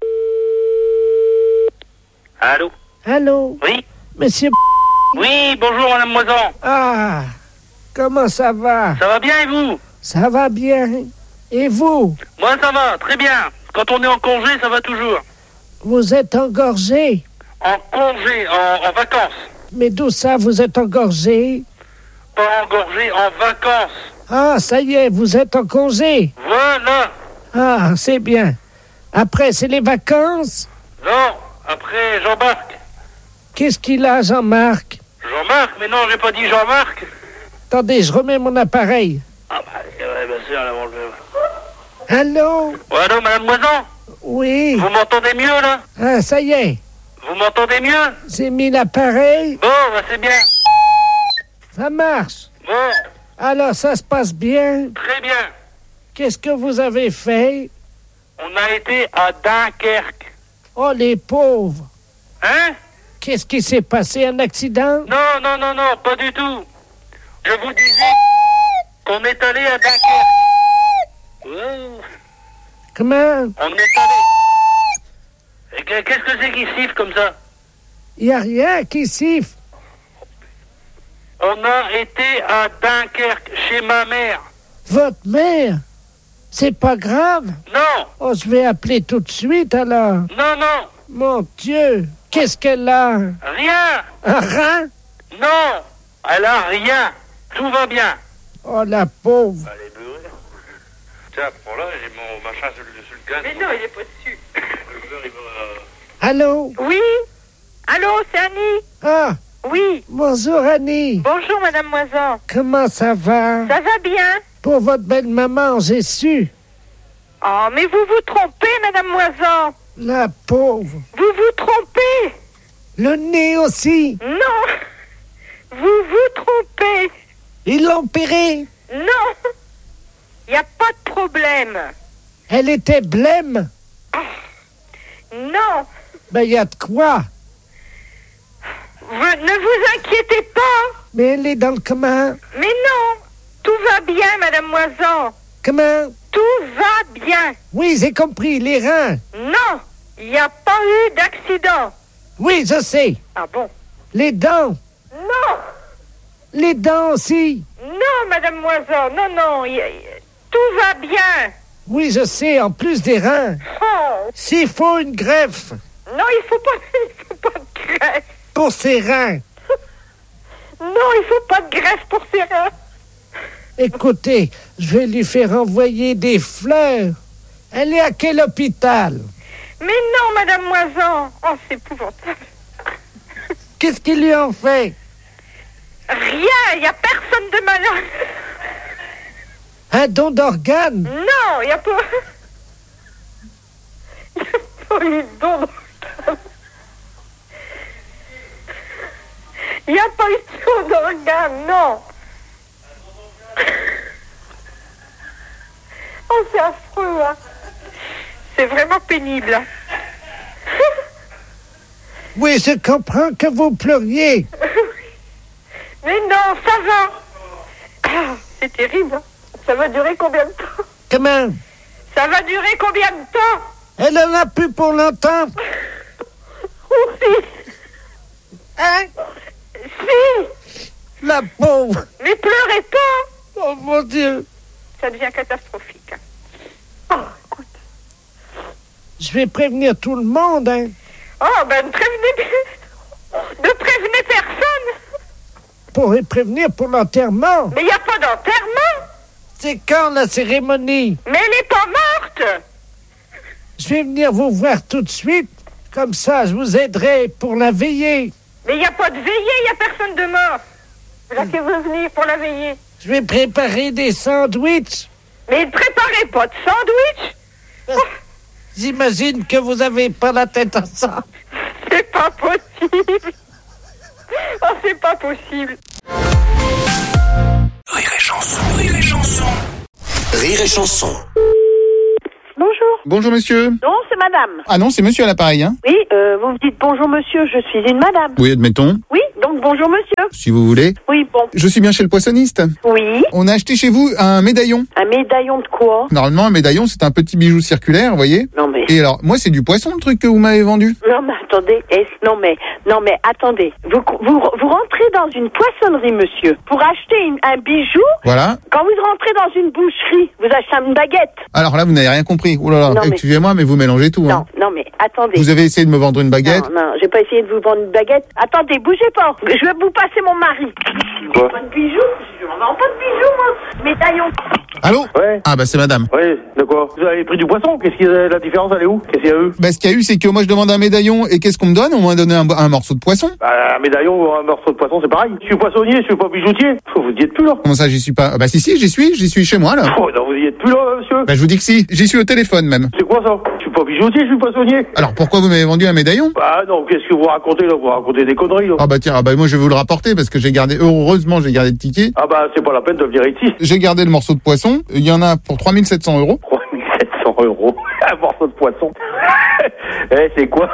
Allô? Allô? Oui? Monsieur... Oui, bonjour madame Moisan. Ah, comment ça va? Ça va bien et vous? Ça va bien. Et vous? Moi ça va, très bien. Quand on est en congé, ça va toujours. Vous êtes engorgé? En congé, en vacances. Mais d'où ça, vous êtes engorgé? Pas engorgé, en vacances. Ah, ça y est, vous êtes en congé. Voilà. Ah, c'est bien. Après, c'est les vacances? Non, après Jean-Marc. Qu'est-ce qu'il a, Jean-Marc? Jean-Marc? Mais non, j'ai pas dit Jean-Marc. Attendez, je remets mon appareil. Ah bah, ouais, bien sûr, là, on le... Allô? Ouais, allô, madame Moisan? Oui. Vous m'entendez mieux, là? Ah, ça y est. Vous m'entendez mieux? J'ai mis l'appareil. Bon, bah c'est bien. Ça marche. Bon. Alors, ça se passe bien? Très bien. Qu'est-ce que vous avez fait? On a été à Dunkerque. Oh, les pauvres. Hein? Qu'est-ce qui s'est passé? Un accident? Non, pas du tout. Je vous disais qu'on est allé à Dunkerque. Comment? On est allé. Qu'est-ce que c'est qui siffle comme ça? Il n'y a rien qui siffle. On a été à Dunkerque, chez ma mère. Votre mère? C'est pas grave? Non. Oh, je vais appeler tout de suite alors. Non. Mon Dieu, qu'est-ce qu'elle a? Rien. Un rein? Non, elle a rien. Tout va bien. Oh, la pauvre. Elle est beurrée. Tiens, prends là, j'ai mon machin sur le gaz. Mais non, il est pas dessus. Le beurre, il va... Allô? Oui? Allô, c'est Annie? Ah, oui. Bonjour Annie. Bonjour Madame Moisan. Comment ça va? Ça va bien? Pour votre belle maman, j'ai su. Oh, mais vous vous trompez, Madame Moisan. La pauvre. Vous vous trompez. Le nez aussi. Non. Vous vous trompez. Ils l'ont opérée. Non. Il n'y a pas de problème. Elle était blême. Non. Ben, il y a de quoi. Ne vous inquiétez pas. Mais elle est dans le comment? Mais non. Tout va bien, Madame Moisan. Comment? Tout va bien. Oui, j'ai compris, les reins. Non, il n'y a pas eu d'accident. Oui, je sais. Ah bon? Les dents. Non. Les dents aussi. Non, Madame Moisan, non, tout va bien. Oui, je sais, en plus des reins. Oh. S'il faut une greffe. Non, il faut pas de greffe. Pour ses reins. Non, il faut pas de greffe pour ses reins. Écoutez, je vais lui faire envoyer des fleurs. Elle est à quel hôpital? Mais non, Madame Moisan. Oh, c'est épouvantable. Qu'est-ce qu'ils lui ont fait? Rien, il n'y a personne de malade. Un don d'organes? Non, il n'y a pas... Il n'y a pas eu de don d'organes. Il n'y a pas eu de don d'organes, non. Oh, c'est affreux, hein. C'est vraiment pénible. Oui, je comprends que vous pleuriez. Mais non, ça va. Ah, c'est terrible. Ça va durer combien de temps? Comment? Ça va durer combien de temps? Elle en a plus pour longtemps. Oui. Hein? Si. La pauvre. Mais pleurez pas. Oh mon Dieu. Ça devient catastrophique. Oh, écoute. Je vais prévenir tout le monde, hein. Oh, ben ne prévenez personne. pour les prévenir pour l'enterrement. Mais il n'y a pas d'enterrement. C'est quand la cérémonie? Mais elle n'est pas morte. Je vais venir vous voir tout de suite. Comme ça, je vous aiderai pour la veillée. Mais il n'y a pas de veillée, il n'y a personne de mort. Là qui veut venir pour la veillée. Je vais préparer des sandwichs. Mais ne préparez pas de sandwich. J'imagine que vous avez pas la tête à ça. C'est pas possible. Oh, c'est pas possible. Rire et chanson, rire et chanson. Rire et chanson. Bonjour. Bonjour monsieur. Non, c'est madame. Ah non, c'est monsieur à l'appareil, hein? Oui, vous me dites bonjour monsieur, je suis une madame. Oui, admettons. Oui, donc bonjour monsieur. Si vous voulez. Oui, bon. Je suis bien chez le poissonniste. Oui. On a acheté chez vous un médaillon. Un médaillon de quoi? Normalement, un médaillon, c'est un petit bijou circulaire, vous voyez? Non mais... Et alors, moi, c'est du poisson, le truc que vous m'avez vendu. Non mais attendez, non mais attendez. Vous rentrez dans une poissonnerie, monsieur, pour acheter un bijou. Voilà. Quand vous rentrez dans une boucherie, vous achetez une baguette. Alors là, vous n'avez rien compris. Oh là là, Non, mais... excusez-moi, mais vous mélangez tout. Non, non mais attendez. Vous avez essayé de me vendre une baguette? Non, j'ai pas essayé de vous vendre une baguette. Attendez, bougez pas. Je vais vous passer mon mari. Quoi? Pas de bijoux? Je ne vends pas de bijoux, moi. Médaillon. Allô? Ouais. Ah bah c'est madame. Oui, de quoi? Vous avez pris du poisson? Qu'est-ce qu'il y a, la différence, elle est où? Qu'est-ce qu'il y a eu? Bah ce qu'il y a eu, c'est que moi je demande un médaillon et qu'est-ce qu'on me donne? On m'a donné un morceau de poisson. Un médaillon ou un morceau de poisson, c'est pareil. Je suis poissonnier, je suis pas bijoutier. Vous y êtes plus là. Comment ça, j'y suis pas? Ah bah si, j'y suis chez moi là. Oh, non, vous y êtes plus là, monsieur. Bah je vous dis que si, j'y suis au téléphone même. C'est quoi ça? Je suis pas bijoutier, je suis poissonnier. Alors pourquoi vous m'avez vendu un médaillon? Bah non, qu'est-ce que vous racontez là? Vous racontez des conneries là. Ah bah tiens, moi je vais vous le rapporter parce que heureusement j'ai gardé le ticket. Ah bah c'est pas la peine de venir ici. J'ai gardé le morceau de poisson, il y en a pour 3700 €. 3700 €, un morceau de poisson. C'est quoi?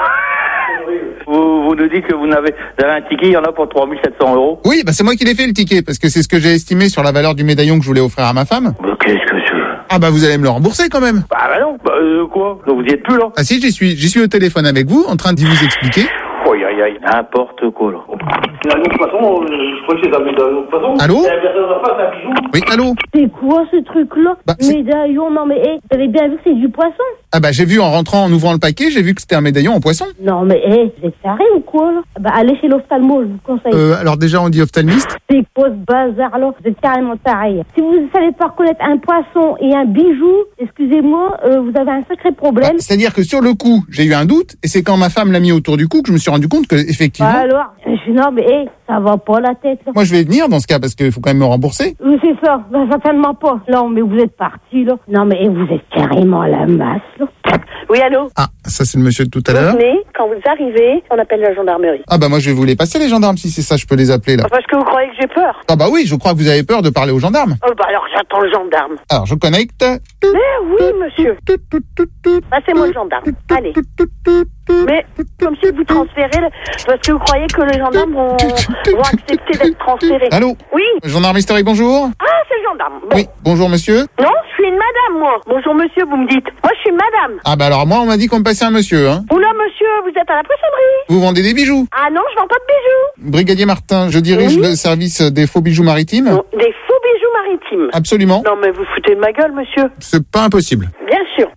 Vous nous dites que vous avez un ticket, il y en a pour 3700 €. Oui, bah c'est moi qui l'ai fait le ticket, parce que c'est ce que j'ai estimé sur la valeur du médaillon que je voulais offrir à ma femme. Mais qu'est-ce que c'est? Ah bah vous allez me le rembourser quand même. Bah non, quoi? Donc vous y êtes plus là? Ah si, j'y suis au téléphone avec vous, en train de vous expliquer. Aïe, n'importe quoi là. C'est un autre poisson, je crois que c'est un médaillon de poisson. Allô? Un bijou. Oui, allô? C'est quoi ce truc-là? Médaillon, non mais vous avez bien vu que c'est du poisson? Ah bah j'ai vu en rentrant, en ouvrant le paquet, j'ai vu que c'était un médaillon en poisson. Non mais vous êtes taré ou quoi là? Bah allez chez l'ophtalmo, je vous conseille. Alors déjà on dit ophtalmiste. C'est quoi ce bazar là? Vous êtes carrément taré. Si vous ne savez pas reconnaître un poisson et un bijou, excusez-moi, vous avez un sacré problème. C'est-à-dire que sur le coup, j'ai eu un doute, et c'est quand ma femme l'a mis autour du cou que je me suis rendu compte que effectivement... Bah alors, non mais ça va pas la tête là. Moi je vais venir dans ce cas parce qu'il faut quand même me rembourser. Oui c'est ça, bah, certainement pas. Non mais vous êtes parti là. Non mais vous êtes carrément à la masse là. Oui, allô? Ah, ça c'est le monsieur de tout à l'heure. Vous venez, quand vous arrivez, on appelle la gendarmerie. Ah bah moi je vais vous les passer les gendarmes si c'est ça, je peux les appeler là. Parce que vous croyez que j'ai peur? Ah bah oui, je crois que vous avez peur de parler aux gendarmes. Oh bah alors j'attends le gendarme. Alors je connecte. Mais oui monsieur. Passez-moi le gendarme. Allez. Mais comme si vous transférez, parce que vous croyez que les gendarmes vont accepter d'être transférés. Allô? Oui. Gendarme historique, bonjour. Ah, c'est le gendarme. Bon. Oui, bonjour monsieur. Non, je suis une madame, moi. Bonjour monsieur, vous me dites. Moi, je suis une madame. Ah bah alors moi on m'a dit qu'on me passait un monsieur, hein. Oula monsieur, vous êtes à la poissonnerie? Vous vendez des bijoux? Ah non, je vends pas de bijoux. Brigadier Martin, je dirige le service des faux bijoux maritimes. Non, des faux bijoux maritimes? Absolument. Non mais vous foutez de ma gueule monsieur. C'est pas impossible. Bien sûr.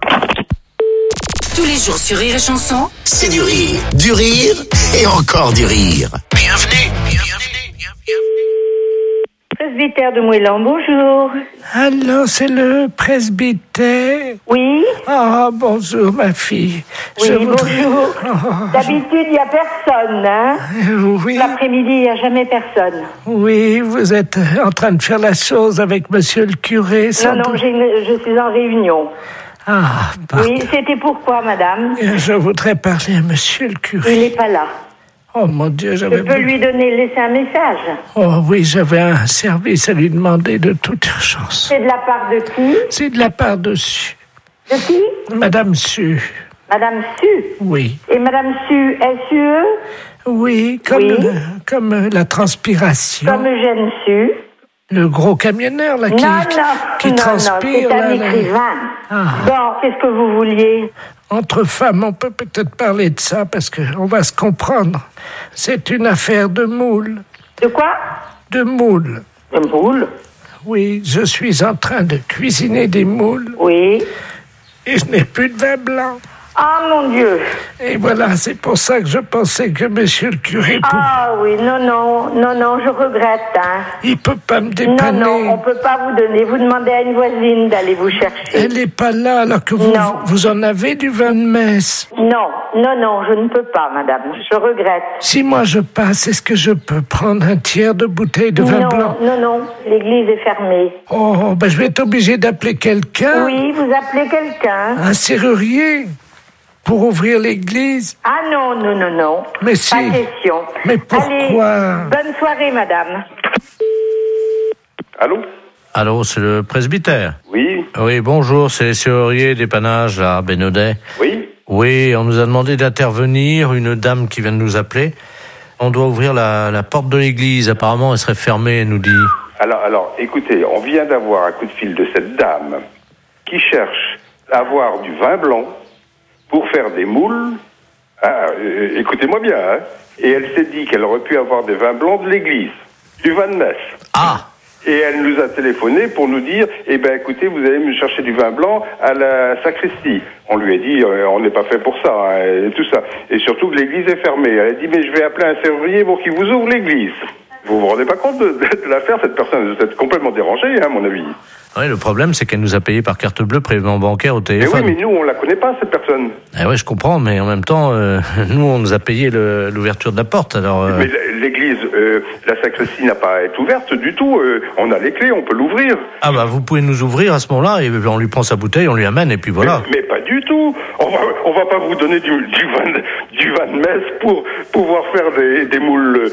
Tous les jours sur Rire et Chanson, c'est du rire et encore du rire. Bienvenue. Presbytère de Moëlan, bonjour. Allô, c'est le presbytère? Oui. Ah, bonjour, ma fille. Oui, bonjour. D'habitude, il n'y a personne, hein? Oui. L'après-midi, il n'y a jamais personne. Oui, vous êtes en train de faire la chose avec monsieur le curé, sans Non, doute. je suis en réunion. Ah, pardon. Oui, c'était pourquoi, madame? Je voudrais parler à monsieur le curé. Il n'est pas là. Oh mon Dieu, Je peux lui laisser un message. Oh oui, j'avais un service à lui demander de toute urgence. C'est de la part de qui? C'est de la part de Su. De qui? Madame Su. Madame Su? Oui. Et Madame Su, S-U-E? Oui, comme la transpiration. Comme Eugène Su. Le gros camionneur, là, qui transpire. Non, c'est un écrivain. Ah. Bon, qu'est-ce que vous vouliez? Entre femmes, on peut peut-être parler de ça, parce qu'on va se comprendre. C'est une affaire de moule. De quoi? De moule. De moule? Oui, je suis en train de cuisiner des moules. Oui. Et je n'ai plus de vin blanc. Ah, mon Dieu. Et voilà, c'est pour ça que je pensais que monsieur le curé... Ah oui, non, je regrette. Hein. Il peut pas me dépanner. Non, on peut pas vous donner. Vous demandez à une voisine d'aller vous chercher. Elle est pas là, alors que vous en avez du vin de messe. Non, je ne peux pas, madame. Je regrette. Si moi je passe, est-ce que je peux prendre un tiers de bouteille de vin blanc? Non, l'église est fermée. Oh, je vais être obligé d'appeler quelqu'un. Oui, vous appelez quelqu'un. Un serrurier pour ouvrir l'église. Ah non. Mais si. Pas question. Mais pourquoi? Allez, bonne soirée, madame. Allô, c'est le presbytère? Oui. Oui, bonjour, c'est les serruriers dépannage à Bénodet. Oui. Oui, on nous a demandé d'intervenir, une dame qui vient de nous appeler. On doit ouvrir la porte de l'église, apparemment elle serait fermée, elle nous dit. Alors, écoutez, on vient d'avoir un coup de fil de cette dame qui cherche à avoir du vin blanc pour faire des moules. Écoutez-moi bien, hein. Et elle s'est dit qu'elle aurait pu avoir des vins blancs de l'église, du vin de messe. Ah! Et elle nous a téléphoné pour nous dire, écoutez, vous allez me chercher du vin blanc à la sacristie. On lui a dit, on n'est pas fait pour ça, hein, et tout ça. Et surtout que l'église est fermée. Elle a dit, mais je vais appeler un serrurier pour qu'il vous ouvre l'église. Vous vous rendez pas compte de l'affaire, cette personne? Vous êtes complètement dérangé, hein, à mon avis. Oui, le problème, c'est qu'elle nous a payé par carte bleue, prélèvement bancaire au téléphone. Mais oui, mais nous, on la connaît pas, cette personne. Ouais, je comprends, mais en même temps, nous, on nous a payé l'ouverture de la porte, alors... Mais l'église, la sacristie n'a pas à être ouverte du tout. On a les clés, on peut l'ouvrir. Ah vous pouvez nous ouvrir à ce moment-là, et on lui prend sa bouteille, on lui amène, et puis voilà. Mais pas du tout. On va pas vous donner du vin de messe pour pouvoir faire des moules...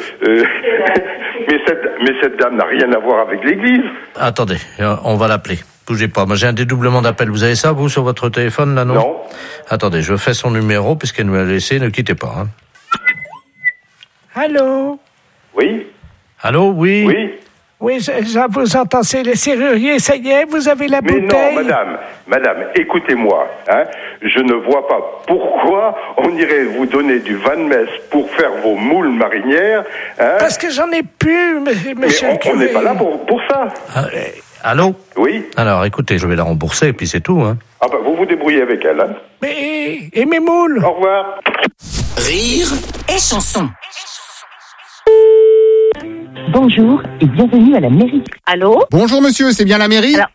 mais cette dame n'a rien à voir avec l'église. Attendez, on va l'appeler. Bougez pas. Moi, j'ai un dédoublement d'appel. Vous avez ça, vous, sur votre téléphone, là, non? Non. Attendez, je fais son numéro, puisqu'elle nous l'a laissé. Ne quittez pas, hein. Allô? Oui. Allô, oui? Oui. Oui, je vous entends, c'est les serruriers, ça y est, vous avez la bouteille? Mais non, madame, écoutez-moi, hein, je ne vois pas pourquoi on irait vous donner du vin de messe pour faire vos moules marinières, hein. Parce que j'en ai plus, monsieur le curé. On n'est pas là pour ça. Allô? Oui. Alors, écoutez, je vais la rembourser, et puis c'est tout, hein. Vous vous débrouillez avec elle, hein. Mais, et mes moules? Au revoir. Rire et chanson. Bonjour et bienvenue à la mairie. Allô? Bonjour monsieur, c'est bien la mairie? Alors,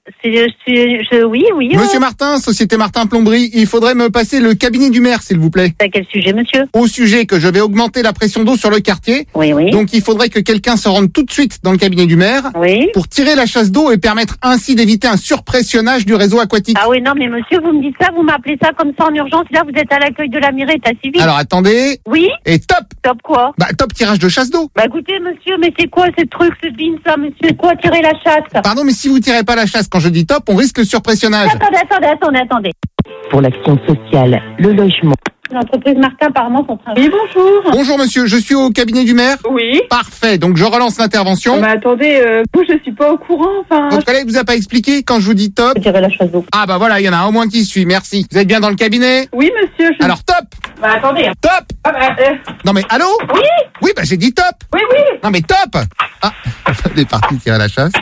oui. Monsieur Martin, Société Martin Plomberie, il faudrait me passer le cabinet du maire, s'il vous plaît. À quel sujet, monsieur? Au sujet que je vais augmenter la pression d'eau sur le quartier. Oui. Donc il faudrait que quelqu'un se rende tout de suite dans le cabinet du maire. Oui. Pour tirer la chasse d'eau et permettre ainsi d'éviter un surpressionnage du réseau aquatique. Ah oui, non, mais monsieur, vous me dites ça, vous m'appelez ça comme ça en urgence. Là, vous êtes à l'accueil de la mairie, état civil. Alors attendez. Oui. Et top. Top quoi? Top tirage de chasse d'eau. Écoutez, monsieur, mais c'est quoi ce truc, ce bin, ça, monsieur? C'est quoi tirer la chasse? Pardon, mais si vous tirez pas la chasse quand je dis top, on risque le surpressionnage. Attendez. Pour l'action sociale, le logement. L'entreprise Martin, apparemment, son travail. Oui, bonjour. Bonjour monsieur, je suis au cabinet du maire. Oui. Parfait, donc je relance l'intervention. Mais attendez, je suis pas au courant, enfin... Votre collègue vous a pas expliqué quand je vous dis top? Tirer la chasse d'eau. Ah voilà, il y en a un au moins qui suit, merci. Vous êtes bien dans le cabinet? Oui, monsieur. Alors top. Attendez. Top. Non mais allô? Oui. Oui, j'ai dit top. Oui. Non mais top. Ah, elle est partie tirer la chasse.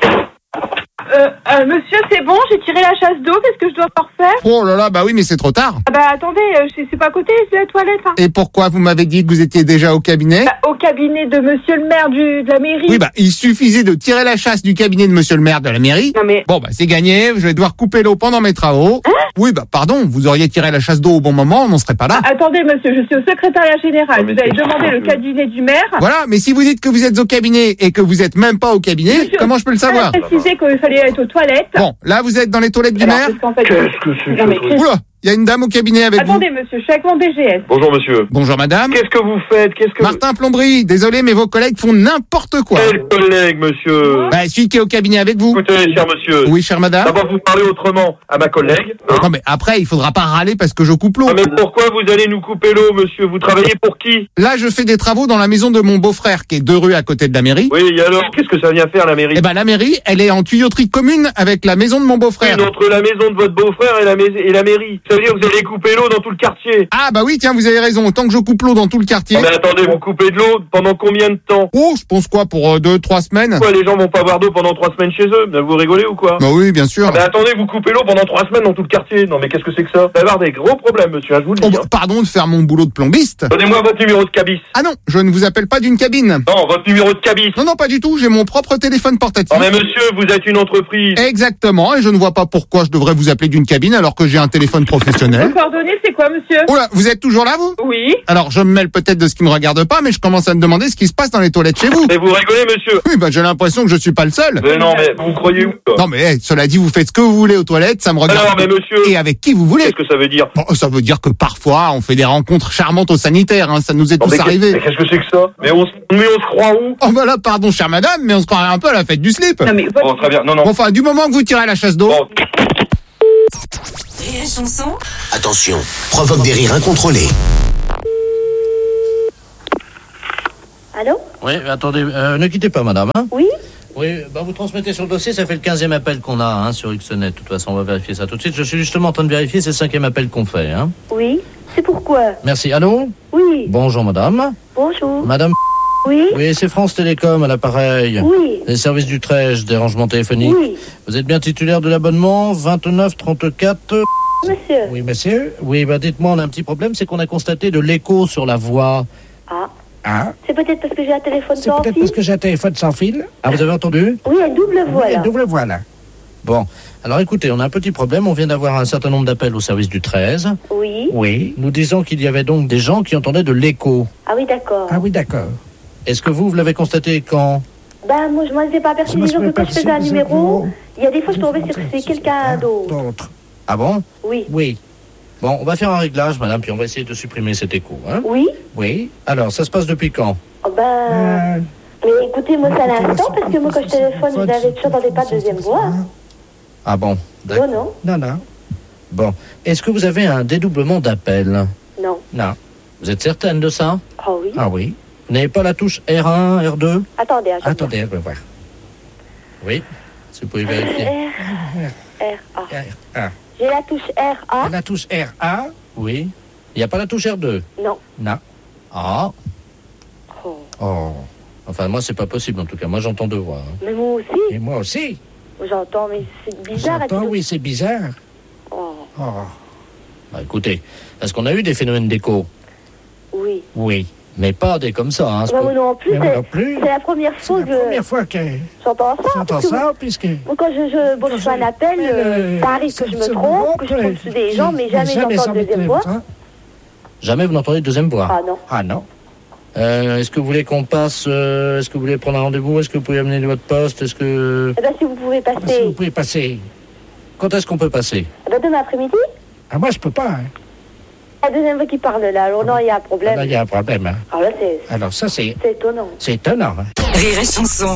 Monsieur, c'est bon, j'ai tiré la chasse d'eau, qu'est-ce que je dois encore faire? Oh là là, oui, mais c'est trop tard. Attendez, c'est pas à côté, c'est la toilette. Hein. Et pourquoi vous m'avez dit que vous étiez déjà au cabinet? Au cabinet de monsieur le maire de la mairie. Oui, il suffisait de tirer la chasse du cabinet de monsieur le maire de la mairie. Non mais... Bon, c'est gagné, je vais devoir couper l'eau pendant mes travaux. Oui, pardon, vous auriez tiré la chasse d'eau au bon moment, on n'en serait pas là. Attendez, monsieur, je suis au secrétariat général. Vous avez demandé le cabinet du maire. Voilà, mais si vous dites que vous êtes au cabinet et que vous êtes même pas au cabinet, monsieur, comment je peux le savoir? J'ai précisé qu'il fallait être aux toilettes. Bon, là, vous êtes dans les toilettes du maire? Qu'est-ce que c'est que Oula, il y a une dame au cabinet avec Attendez, monsieur, je suis avec mon DGS. Bonjour, monsieur. Bonjour, madame. Qu'est-ce que vous faites? Martin Plomberie, désolé, mais vos collègues font n'importe quoi. Quel collègue, monsieur? Celui qui est au cabinet avec vous. Écoutez, cher monsieur. Oui, chère madame. D'abord, vous parlez autrement à ma collègue. Non, mais après, il faudra pas râler parce que je coupe l'eau. Mais pourquoi vous allez nous couper l'eau, monsieur? Vous travaillez pour qui? Là, je fais des travaux dans la maison de mon beau-frère, qui est 2 rues à côté de la mairie. Oui, et alors, qu'est-ce que ça vient faire, la mairie? La mairie, elle est en tuyauterie commune avec la maison de mon beau-frère. Oui, entre la maison de votre beau-frère et la mairie. Ça veut dire que vous allez couper l'eau dans tout le quartier. Ah bah oui, tiens, vous avez raison. Autant que je coupe l'eau dans tout le quartier. Mais attendez, vous coupez de l'eau pendant combien de temps? Oh, je pense quoi, pour 2-3 semaines. Quoi, les gens vont pas avoir d'eau pendant 3 semaines chez eux? Vous rigolez ou quoi? Bah oui, bien sûr. Mais attendez, vous coupez l'eau pendant 3 semaines dans tout le quartier. Non mais qu'est-ce que c'est que ça? Vous allez avoir des gros problèmes, monsieur, je vous le dis. Oh, bah, pardon de faire mon boulot de plombiste. Donnez-moi votre numéro de cabis. Ah non, je ne vous appelle pas d'une cabine. Non, votre numéro de cabis. Non, pas du tout, j'ai mon propre téléphone portatif. Oh mais monsieur, vous êtes une entreprise. Exactement, et je ne vois pas pourquoi je devrais vous appeler d'une cabine alors que j'ai un téléphone professionnel. Vos coordonnées, c'est quoi, monsieur? Oh là, vous êtes toujours là, vous? Oui. Alors, je me mêle peut-être de ce qui me regarde pas, mais je commence à me demander ce qui se passe dans les toilettes chez vous. Mais vous rigolez, monsieur? Oui, bah j'ai l'impression que je suis pas le seul. Mais non, mais vous croyez où? Non, mais cela dit, vous faites ce que vous voulez aux toilettes, ça me regarde. Non, mais monsieur. Et avec qui vous voulez. Qu'est-ce que ça veut dire? Oh, ça veut dire que parfois, on fait des rencontres charmantes au sanitaire, hein, ça nous est tous arrivé. Mais qu'est-ce que c'est que ça? Mais on se croit où? Oh bah là, pardon, chère madame, mais on se croirait un peu à la fête du slip. Non, mais Bon, très bien, non. Bon, enfin, du moment que vous tirez à la chasse d'eau. Bon. Rire et chanson. Attention, provoque des rires incontrôlés. Allô? Oui, attendez, ne quittez pas, madame. Hein. Oui? Oui, bah vous transmettez sur le dossier, ça fait le 15e appel qu'on a hein, sur Xnet. De toute façon, on va vérifier ça tout de suite. Je suis justement en train de vérifier, c'est le 5e appel qu'on fait. Hein. Oui? C'est pourquoi? Merci. Allô? Oui. Bonjour, madame. Bonjour. Madame. Oui? Oui, c'est France Télécom à l'appareil. Oui. Les services du Trèche, des rangements téléphoniques. Oui. Vous êtes bien titulaire de l'abonnement 2934. Monsieur? Oui, monsieur. Oui, bah dites-moi, on a un petit problème, c'est qu'on a constaté de l'écho sur la voix. Ah. Ah. C'est peut-être parce que j'ai un téléphone C'est sans peut-être fil? parce que j'ai un téléphone sans fil. Ah, vous avez entendu? Oui, une double voix, Oui, là. double voix, là. Bon, alors écoutez, on a un petit problème. On vient d'avoir un certain nombre d'appels au service du 13. Oui. Oui. Nous disons qu'il y avait donc des gens qui entendaient de l'écho. Ah oui, d'accord. Ah oui, d'accord. Est-ce que vous l'avez constaté quand? Ben, moi, je m'en étais pas aperçu. Disons que quand je faisais un numéro, il y a des fois, je tombais sur c'est quelqu'un d'autre. Ah bon? Oui. Oui. Bon, on va faire un réglage, madame, puis on va essayer de supprimer cet écho. Hein? Oui. Oui. Alors, ça se passe depuis quand? Oh ben... Mais écoutez, moi, c'est à l'instant, parce que moi, quand je téléphone, vous n'avez toujours pas de deuxième voix. Ah bon? D'accord. Non. Non. Bon. Est-ce que vous avez un dédoublement d'appel? Non. Non. Vous êtes certaine de ça? Oh oui. Ah oui. Vous n'avez pas la touche R1, R2? Attendez, Attendez, je vais voir. Oui. Si vous pouvez vérifier. R-A. J'ai la touche R-A. La touche R-A. Oui. Il n'y a pas la touche R2? Non. Non. Ah. Oh. Enfin, moi, c'est pas possible, en tout cas. Moi, j'entends deux voix. Hein. Mais moi aussi. Et moi aussi. J'entends, mais c'est bizarre. J'entends, oui, c'est bizarre. Oh. Bah, écoutez, est-ce qu'on a eu des phénomènes d'écho? Oui. Oui. Mais pas des comme ça, hein. Moi non plus. Mais moi non plus. C'est la première fois que... C'est la première fois que j'entends ça. j'entends ça, puisque... Moi, quand je fais un appel, ça arrive que je me trompe, que je tombe sous des gens, mais jamais j'entends de deuxième voix. Jamais vous n'entendez de deuxième voix? Ah non. Ah non. Est-ce que vous voulez qu'on passe... est-ce que vous voulez prendre un rendez-vous? Est-ce que vous pouvez amener votre poste? Est-ce que... Eh ben, si vous pouvez passer... Si vous pouvez passer... Quand est-ce qu'on peut passer? Eh ben, demain après-midi. Ah, moi, je peux pas. Hein. La deuxième fois qui parle, là. Alors, non, il y a un problème. Là, il y a un problème. Hein. Alors là, c'est... Alors, ça, c'est... C'est étonnant. C'est étonnant. Hein. Rire et chanson.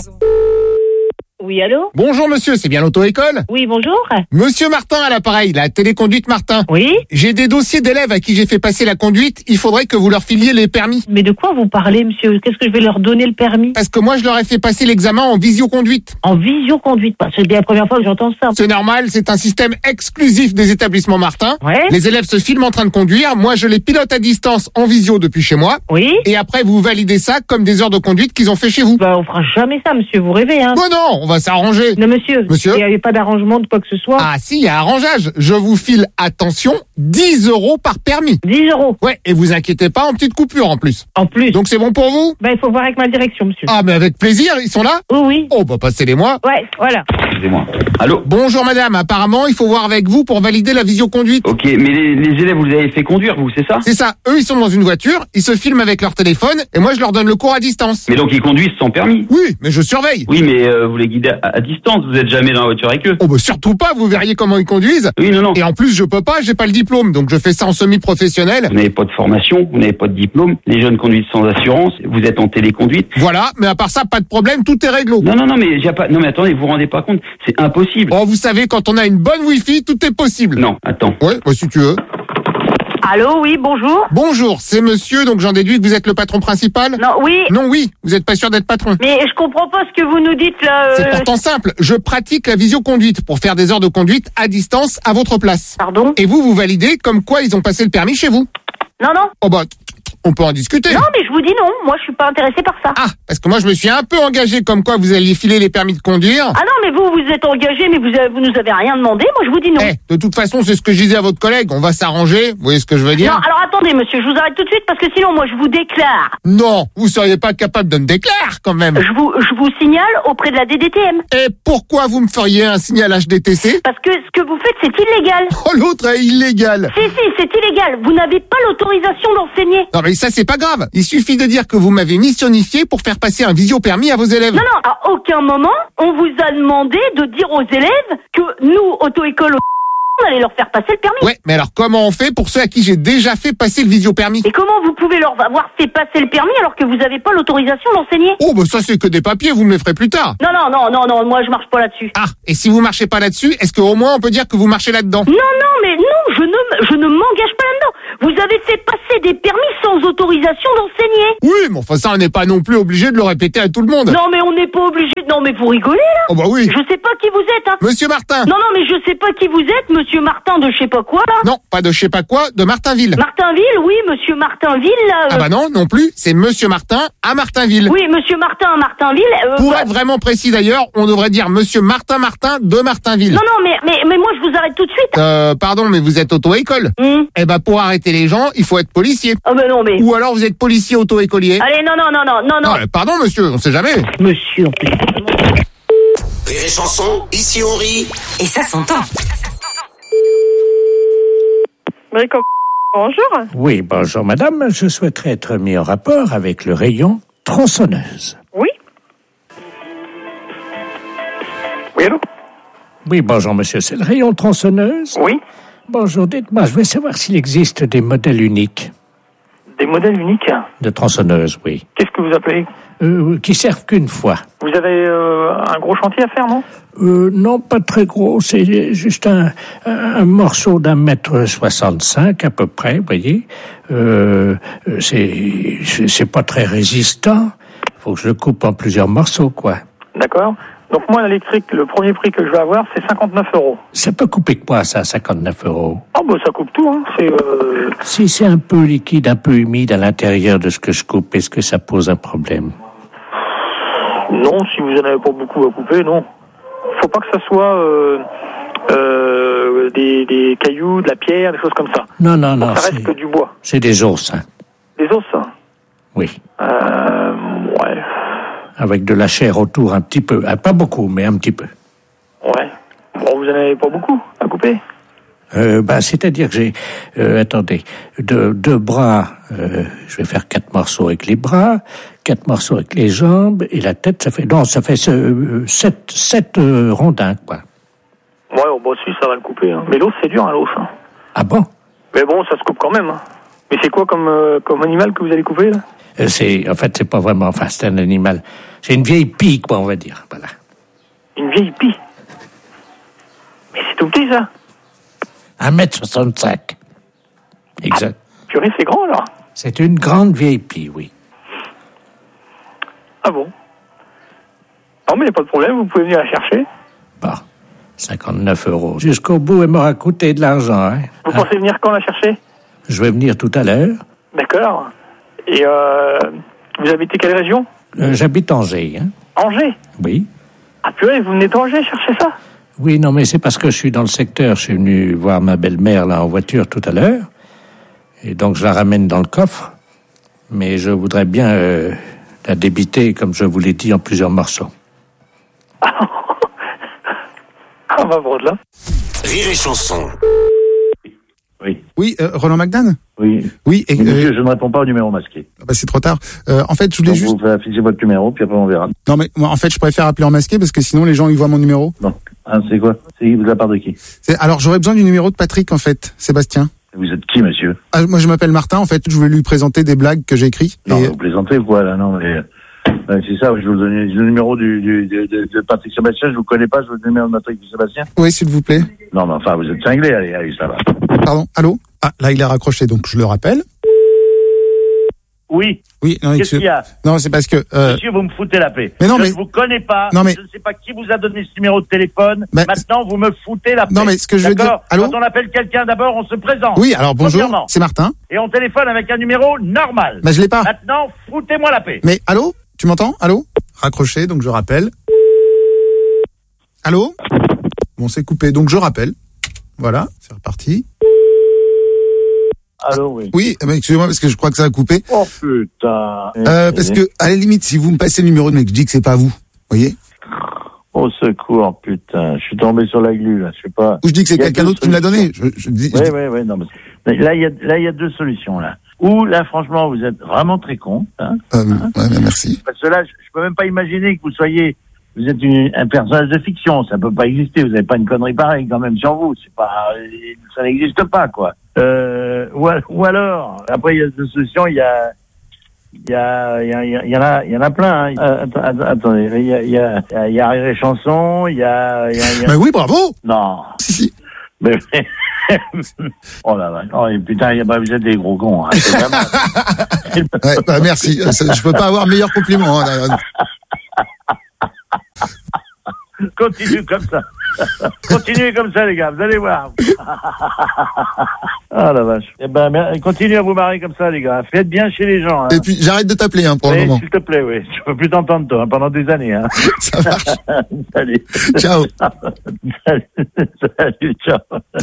Oui, allô? Bonjour monsieur, c'est bien l'auto-école? Oui, bonjour. Monsieur Martin à l'appareil, la téléconduite Martin. Oui? J'ai des dossiers d'élèves à qui j'ai fait passer la conduite, il faudrait que vous leur filiez les permis. Mais de quoi vous parlez, monsieur? Qu'est-ce que je vais leur donner le permis? Parce que moi je leur ai fait passer l'examen en visioconduite. En visioconduite? C'est la première fois que j'entends ça. C'est normal, c'est un système exclusif des établissements Martin. Ouais. Les élèves se filment en train de conduire, moi je les pilote à distance en visio depuis chez moi. Oui? Et après vous validez ça comme des heures de conduite qu'ils ont fait chez vous. Bah, on fera jamais ça, monsieur, vous rêvez, hein? Bon non, on va s'arranger. Non, monsieur. Monsieur? Il n'y avait pas d'arrangement de quoi que ce soit. Ah si, il y a arrangeage. Je vous file, attention, 10 € par permis. 10 €? Ouais, et vous inquiétez pas, en petite coupure en plus. En plus? Donc c'est bon pour vous? Bah, il faut voir avec ma direction, monsieur. Ah mais avec plaisir, ils sont là? Oui, oui. Oh bah passez-les-moi. Ouais, voilà. Excusez-moi. Allô? Bonjour madame, apparemment il faut voir avec vous pour valider la visioconduite. Ok, mais les élèves, vous les avez fait conduire, vous, c'est ça? C'est ça, eux ils sont dans une voiture, ils se filment avec leur téléphone et moi je leur donne le cours à distance. Mais donc ils conduisent sans permis? Oui, mais je surveille. Oui, mais vous les guidez à distance, vous êtes jamais dans la voiture avec eux? Oh bah surtout pas, vous verriez comment ils conduisent. Oui, non. Et en plus je peux pas, j'ai pas le diplôme, donc je fais ça en semi-professionnel. Vous n'avez pas de formation, vous n'avez pas de diplôme, les jeunes conduisent sans assurance, vous êtes en téléconduite. Voilà, mais à part ça, pas de problème, tout est réglo. Non, mais non mais attendez, vous vous rendez pas compte, c'est impossible. Oh, vous savez, quand on a une bonne Wi-Fi, tout est possible. Non, attends. Ouais, bah si tu veux. Allô, oui, bonjour. Bonjour, c'est monsieur, donc j'en déduis que vous êtes le patron principal? Non, oui. Non, oui, vous êtes pas sûr d'être patron. Mais je comprends pas ce que vous nous dites là. C'est pourtant simple, je pratique la visioconduite pour faire des heures de conduite à distance à votre place. Pardon? Et vous validez comme quoi ils ont passé le permis chez vous? Non, non. Oh bah, on peut en discuter. Non, mais je vous dis non, moi je suis pas intéressée par ça. Ah, parce que moi je me suis un peu engagé comme quoi vous alliez filer les permis de conduire. Ah non, mais vous êtes engagé, mais vous nous avez rien demandé, moi je vous dis non. De toute façon, c'est ce que je disais à votre collègue, on va s'arranger, vous voyez ce que je veux dire? Non, alors attendez monsieur, je vous arrête tout de suite parce que sinon moi je vous déclare. Non, vous seriez pas capable de me déclarer quand même. Je vous signale auprès de la DDTM. Et pourquoi vous me feriez un signalage DTC? Parce que ce que vous faites c'est illégal. Oh, l'autre est illégal. Si, c'est illégal, vous n'avez pas l'autorisation d'enseigner. Non mais ça c'est pas grave, il suffit de dire que vous m'avez missionnifié pour faire passer un visio-permis à vos élèves. Non, à aucun moment on vous a demandé de dire aux élèves que nous, auto-école, on allait leur faire passer le permis. Ouais, mais alors comment on fait pour ceux à qui j'ai déjà fait passer le visio-permis? Et comment vous pouvez leur avoir fait passer le permis alors que vous n'avez pas l'autorisation d'enseigner? Oh bah ça c'est que des papiers, vous me les ferez plus tard. Non, moi je marche pas là-dessus. Ah, et si vous marchez pas là-dessus, est-ce qu'au moins on peut dire que vous marchez là-dedans? Non, je ne m'engage pas là-dedans. Vous avez fait passer des permis sans autorisation d'enseigner. Oui, mais enfin ça on n'est pas non plus obligé de le répéter à tout le monde. Non mais on n'est pas obligé. Non mais vous rigolez là? Oh bah oui. Je sais pas qui vous êtes hein. Monsieur Martin. Non mais je sais pas qui vous êtes, monsieur Martin de je sais pas quoi là. Non, pas de je sais pas quoi, de Martinville. Martinville, oui, monsieur Martinville là. Ah bah non plus, c'est monsieur Martin à Martinville. Oui, monsieur Martin à Martinville. Pour être vraiment précis d'ailleurs, on devrait dire monsieur Martin de Martinville. Non, mais moi je vous arrête tout de suite. Pardon, mais vous êtes auto-école. Eh ben pour arrêter les gens, il faut être policier. Ah ben non mais. Ou alors vous êtes policier auto-écolier. Allez, non. Pardon monsieur, on sait jamais. Monsieur, Rire et chanson, ici on rit. Et ça s'entend. Bonjour. Oui, bonjour madame. Je souhaiterais être mis en rapport avec le rayon tronçonneuse. Oui. Oui, allô? Oui, bonjour monsieur. C'est le rayon tronçonneuse? Oui. Bonjour, dites-moi, je voulais savoir s'il existe des modèles uniques. Des modèles uniques? De tronçonneuse, oui. Qu'est-ce que vous appelez? Qui servent qu'une fois. Vous avez un gros chantier à faire, non? Non, pas très gros. C'est juste un morceau d'1,65 m à peu près, vous voyez. C'est pas très résistant. Faut que je le coupe en plusieurs morceaux, quoi. D'accord. Donc moi, l'électrique, le premier prix que je vais avoir, c'est 59 €. Ça peut couper quoi, ça, 59 €? Ah bah ça coupe tout, hein. Si c'est un peu liquide, un peu humide à l'intérieur de ce que je coupe, est-ce que ça pose un problème? Non, si vous en avez pas beaucoup à couper, non. Faut pas que ça soit des cailloux, de la pierre, des choses comme ça. Non, ça reste que du bois. C'est des os, hein. Des os, hein? Oui. Ouais. Avec de la chair autour un petit peu. Pas beaucoup, mais un petit peu. Ouais. Bon, vous en avez pas beaucoup à couper? C'est-à-dire que j'ai, attendez, deux bras, je vais faire 4 morceaux avec les bras, 4 morceaux avec les jambes, et la tête, ça fait 7 rondins, quoi. Ouais, bon, si, ça va le couper, hein. Mais l'os, c'est dur, hein, l'os, hein. Ah bon? Mais bon, ça se coupe quand même, hein. Mais c'est quoi comme animal que vous allez couper, là? C'est pas vraiment, c'est un animal. C'est une vieille pie, quoi, on va dire, voilà. Une vieille pie? Mais c'est tout petit, ça? 1,65 m. Exact. Purée, c'est grand, alors? C'est une grande vieille pie, oui. Ah bon? Non, mais il n'y a pas de problème, vous pouvez venir la chercher. Bon, 59 €. Jusqu'au bout, elle m'aura coûté de l'argent, hein. Vous pensez venir quand la chercher? Je vais venir tout à l'heure. D'accord. Et vous habitez quelle région? J'habite Angers, hein. Angers? Oui. Ah purée, vous venez d'Angers chercher ça? Oui, non, mais c'est parce que je suis dans le secteur. Je suis venu voir ma belle-mère, là, en voiture tout à l'heure. Et donc, je la ramène dans le coffre. Mais je voudrais bien la débiter, comme je vous l'ai dit, en plusieurs morceaux. Ah bah bon, là. Rire et chanson. Oui, Roland McDan? Oui. Oui, et monsieur, je ne réponds pas au numéro masqué. Bah c'est trop tard. En fait, je voulais donc juste... vous affichez votre numéro, puis après on verra. Non, mais moi, en fait, je préfère appeler en masqué parce que sinon les gens ils voient mon numéro. Non. Ah, c'est quoi? C'est de la part de qui? Alors, j'aurais besoin du numéro de Patrick, en fait, Sébastien. Vous êtes qui, monsieur? Moi, je m'appelle Martin, en fait, je voulais lui présenter des blagues que j'ai écrites. Non, vous plaisantez, quoi, là, non, mais... C'est ça, je vais vous donner le numéro de Patrick Sébastien, je vous connais pas, je vous donne le numéro de Patrick Sébastien. Oui, s'il vous plaît. Non, mais enfin, vous êtes cinglé, allez, ça va. Pardon, allô? Ah, là, il est raccroché, donc je le rappelle. Oui. Oui, non, Qu'est-ce qu'il y a? Non, c'est parce que... Monsieur, vous me foutez la paix. Mais non, je mais... ne vous connais pas. Non, mais... Je ne sais pas qui vous a donné ce numéro de téléphone. Maintenant, vous me foutez la paix. Non, mais ce que je veux dire... Allô? Quand on appelle quelqu'un, d'abord, on se présente. Oui, alors bonjour, c'est Martin. Et on téléphone avec un numéro normal. Mais je l'ai pas. Maintenant, foutez-moi la paix. Mais allô? Tu m'entends? Allô? Raccroché, donc je rappelle. Allô? Bon, c'est coupé, donc je rappelle. Voilà, c'est reparti. Allô, oui. Oui, mais excusez-moi parce que je crois que ça a coupé. Oh putain. Parce que, à la limite, si vous me passez le numéro de mec, je dis que c'est pas vous. Voyez? Au secours, putain. Je suis tombé sur la glu, là. Je sais pas. Ou je dis que c'est quelqu'un d'autre qui me l'a donné. Oui, non, mais là, il y a deux solutions, là. Ou, là, franchement, vous êtes vraiment très con, hein. Ouais, merci. Parce que là, je peux même pas imaginer que vous êtes un personnage de fiction. Ça peut pas exister. Vous avez pas une connerie pareille, quand même, sur vous. Ça n'existe pas, quoi. Ou alors, après, il y a deux solutions, il y en a plein, hein. Attendez, il y a Rire et Chanson, Mais oui, bravo! Non. Si. Mais, oh là là, oh, putain, vous êtes des gros cons, hein. C'est vraiment... Ouais, merci. Je peux pas avoir meilleur compliment, hein. Continue comme ça. Continuez comme ça, les gars, vous allez voir. Ah la vache. Continuez à vous marrer comme ça, les gars. Faites bien chez les gens, hein. Et puis, j'arrête de t'appeler, hein, pour le moment. S'il te plaît, oui. Je peux plus t'entendre, toi, hein, pendant des années, hein. Ça marche. Salut. Ciao. Salut, ciao.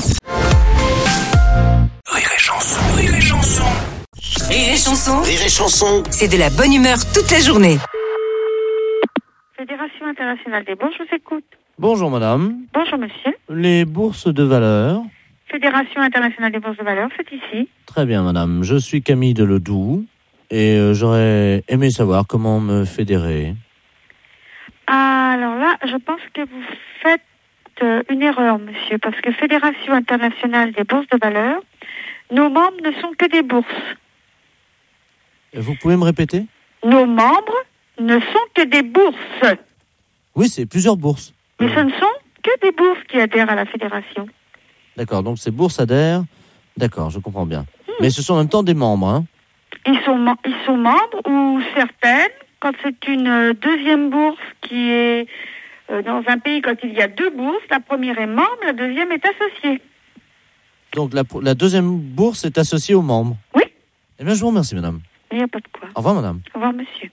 Rire et chanson, rire et chanson. Rire et chanson. Rire et chanson. C'est de la bonne humeur toute la journée. Fédération internationale des bourses, je vous écoute. Bonjour madame. Bonjour monsieur. Les bourses de valeur. Fédération internationale des bourses de valeur, c'est ici. Très bien madame, je suis Camille de Ledoux et j'aurais aimé savoir comment me fédérer. Alors là, je pense que vous faites une erreur monsieur, parce que Fédération internationale des bourses de valeur, nos membres ne sont que des bourses. Vous pouvez me répéter? Nos membres ne sont que des bourses. Oui, c'est plusieurs bourses. Mais ce ne sont que des bourses qui adhèrent à la fédération. D'accord, donc ces bourses adhèrent. D'accord, je comprends bien. Mais ce sont en même temps des membres, hein? Ils sont membres, ou certaines, quand c'est une deuxième bourse qui est dans un pays, quand il y a deux bourses, la première est membre, la deuxième est associée. Donc la deuxième bourse est associée aux membres? Oui. Eh bien, je vous remercie, madame. Il n'y a pas de quoi. Au revoir, madame. Au revoir, monsieur.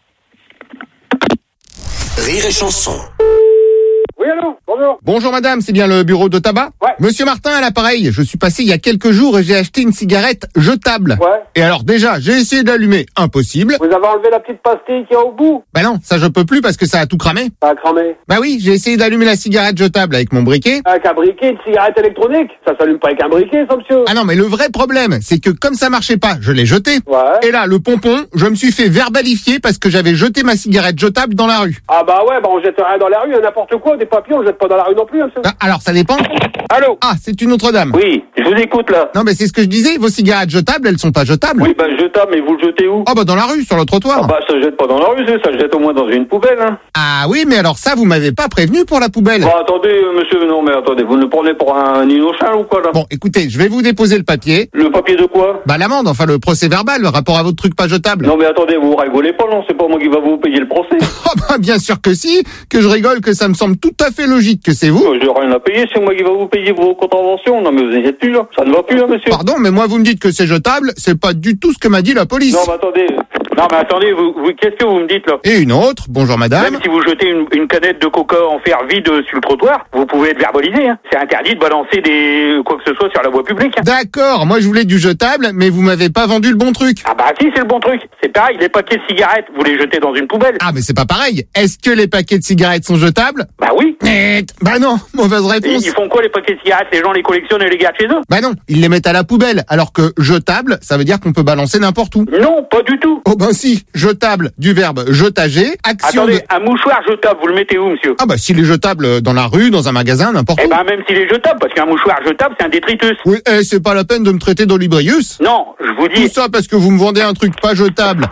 Rire et chanson. Oui, allô, bonjour. Bonjour madame, c'est bien le bureau de tabac? Ouais. Monsieur Martin à l'appareil, je suis passé il y a quelques jours et j'ai acheté une cigarette jetable. Ouais. Et alors déjà, j'ai essayé d'allumer, impossible. Vous avez enlevé la petite pastille qu'il y a au bout? Bah non, ça je peux plus parce que ça a tout cramé. Ça a cramé. Bah oui, j'ai essayé d'allumer la cigarette jetable avec mon briquet. Avec un briquet, une cigarette électronique? Ça s'allume pas avec un briquet, ça, monsieur? Ah non, mais le vrai problème, c'est que comme ça marchait pas, je l'ai jeté. Ouais. Et là, le pompon, je me suis fait verbalifier parce que j'avais jeté ma cigarette jetable dans la rue. Ah bah ouais, bah on jette rien dans la rue, n'importe quoi, des papiers, on jette pas dans la rue non plus, monsieur. Ah, alors ça dépend. Allô? Ah, c'est une autre dame. Oui, je vous écoute là. Non mais c'est ce que je disais, vos cigarettes jetables, elles sont pas jetables. Oui, bah jetable, mais vous le jetez où? Ah bah dans la rue, sur le trottoir. Ah bah ça se jette pas dans la rue, ça se jette au moins dans une poubelle, hein. Ah oui, mais alors ça, vous m'avez pas prévenu pour la poubelle. Bah attendez, monsieur, non mais attendez, vous me prenez pour un innocent ou quoi là? Bon, écoutez, je vais vous déposer le papier. Le papier de quoi? Bah l'amende, enfin le procès verbal, le rapport à votre truc pas jetable. Non mais attendez, vous rigolez pas, non? C'est pas moi qui va vous payer le procès. Ah bah bien sûr que si, que je rigole, que ça me semble tout à fait logique que c'est vous. J'ai rien à payer, c'est moi qui va vous payer vos contraventions. Non mais vous inquiétez plus là, ça ne va plus là, monsieur. Pardon, mais moi vous me dites que c'est jetable, c'est pas du tout ce que m'a dit la police. Non mais attendez, vous qu'est-ce que vous me dites là? Et une autre, bonjour madame. Même si vous jetez une canette de coca en fer vide sur le trottoir, vous pouvez être verbalisé, hein. C'est interdit de balancer quoi que ce soit sur la voie publique, hein. D'accord, moi je voulais du jetable, mais vous m'avez pas vendu le bon truc. Ah bah si, c'est le bon truc. C'est pareil, les paquets de cigarettes, vous les jetez dans une poubelle. Ah mais c'est pas pareil. Est-ce que les paquets de cigarettes sont jetables? Bah oui. Bah non, mauvaise réponse. Et ils font quoi les paquets de cigarettes? Les gens les collectionnent et les gardent chez eux? Bah non, ils les mettent à la poubelle, alors que jetable, ça veut dire qu'on peut balancer n'importe où. Non, pas du tout. Oh ben si, jetable du verbe jetager, action. Attendez, un mouchoir jetable, vous le mettez où, monsieur? Ah bah s'il est jetable dans la rue, dans un magasin, n'importe où. Eh ben même s'il est jetable, parce qu'un mouchoir jetable, c'est un détritus. Oui, c'est pas la peine de me traiter d'olibrius. Non, je vous dis... Tout ça parce que vous me vendez un truc pas jetable.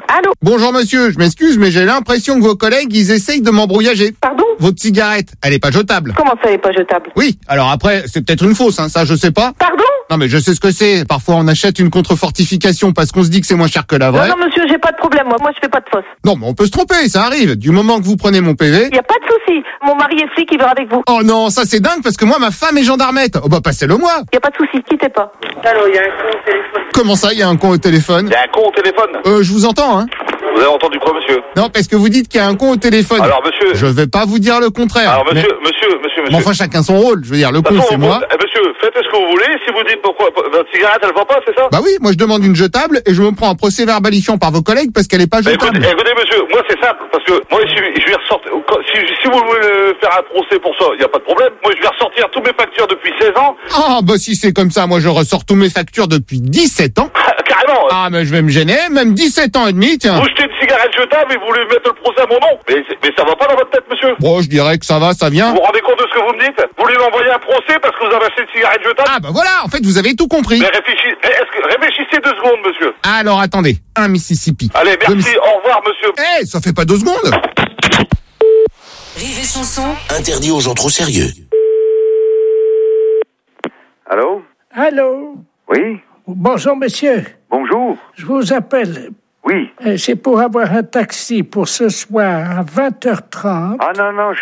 Allô? Bonjour monsieur, je m'excuse, mais j'ai l'impression que vos collègues, ils essayent de m'embrouillager. Pardon? Votre cigarette, elle est pas jetable. Comment ça, elle est pas jetable? Oui, alors après, c'est peut-être une fausse, hein, ça je sais pas. Pardon? Non mais je sais ce que c'est. Parfois on achète une contrefortification parce qu'on se dit que c'est moins cher que la vraie. Non, monsieur, j'ai pas de problème, moi je fais pas de fausse. Non, mais on peut se tromper, ça arrive. Du moment que vous prenez mon PV... Y a pas de souci. Mon mari est flic, il verra avec vous. Oh non, ça c'est dingue parce que moi, ma femme est gendarmette. Oh bah passez-le moi. Y a pas de souci, quittez pas. Allô, il y a un con au téléphone. Comment ça, il y a un con au téléphone? Il y a un con au téléphone. Je vous entends, hein. Vous avez entendu quoi, monsieur? Non, parce que vous dites qu'il y a un con au téléphone. Alors, monsieur... Je vais pas vous dire le contraire. Alors, monsieur... Mais enfin, chacun son rôle. Je veux dire, le con, c'est moi. Monsieur, faites ce que vous voulez. Si vous dites pourquoi... Votre cigarette, elle va pas, c'est ça? Bah oui, moi je demande une jetable et je me prends un procès verbalifiant par vos collègues parce qu'elle est pas jetable. Écoutez, monsieur, moi c'est simple, parce que moi je vais ressortir... Si vous voulez faire un procès pour ça, il n'y a pas de problème. Moi je vais ressortir tous mes factures depuis 16 ans. Ah, bah si c'est comme ça, moi je ressors tous mes factures depuis 17 ans. Carrément. Ah, mais je vais me gêner, même 17 ans et demi, tiens. Vous jetez une cigarette jetable et vous voulez mettre le procès à mon nom. Mais ça va pas dans votre tête, monsieur. Bon, je dirais que ça va, ça vient. Vous vous rendez compte de ce que vous me dites? Vous voulez m'envoyer un procès parce que vous avez acheté une cigarette jetable? Ah, bah voilà, en fait, vous avez tout compris. Mais réfléchissez 2 secondes, monsieur. Alors, attendez, un Mississippi. Allez, merci, au revoir, monsieur. Eh, ça fait pas 2 secondes. Rire et chanson. Interdit aux gens trop sérieux. Allô? Allô? Oui? Bonjour, monsieur. Bonjour. Je vous appelle. Oui. C'est pour avoir un taxi pour ce soir à 20h30. Ah non,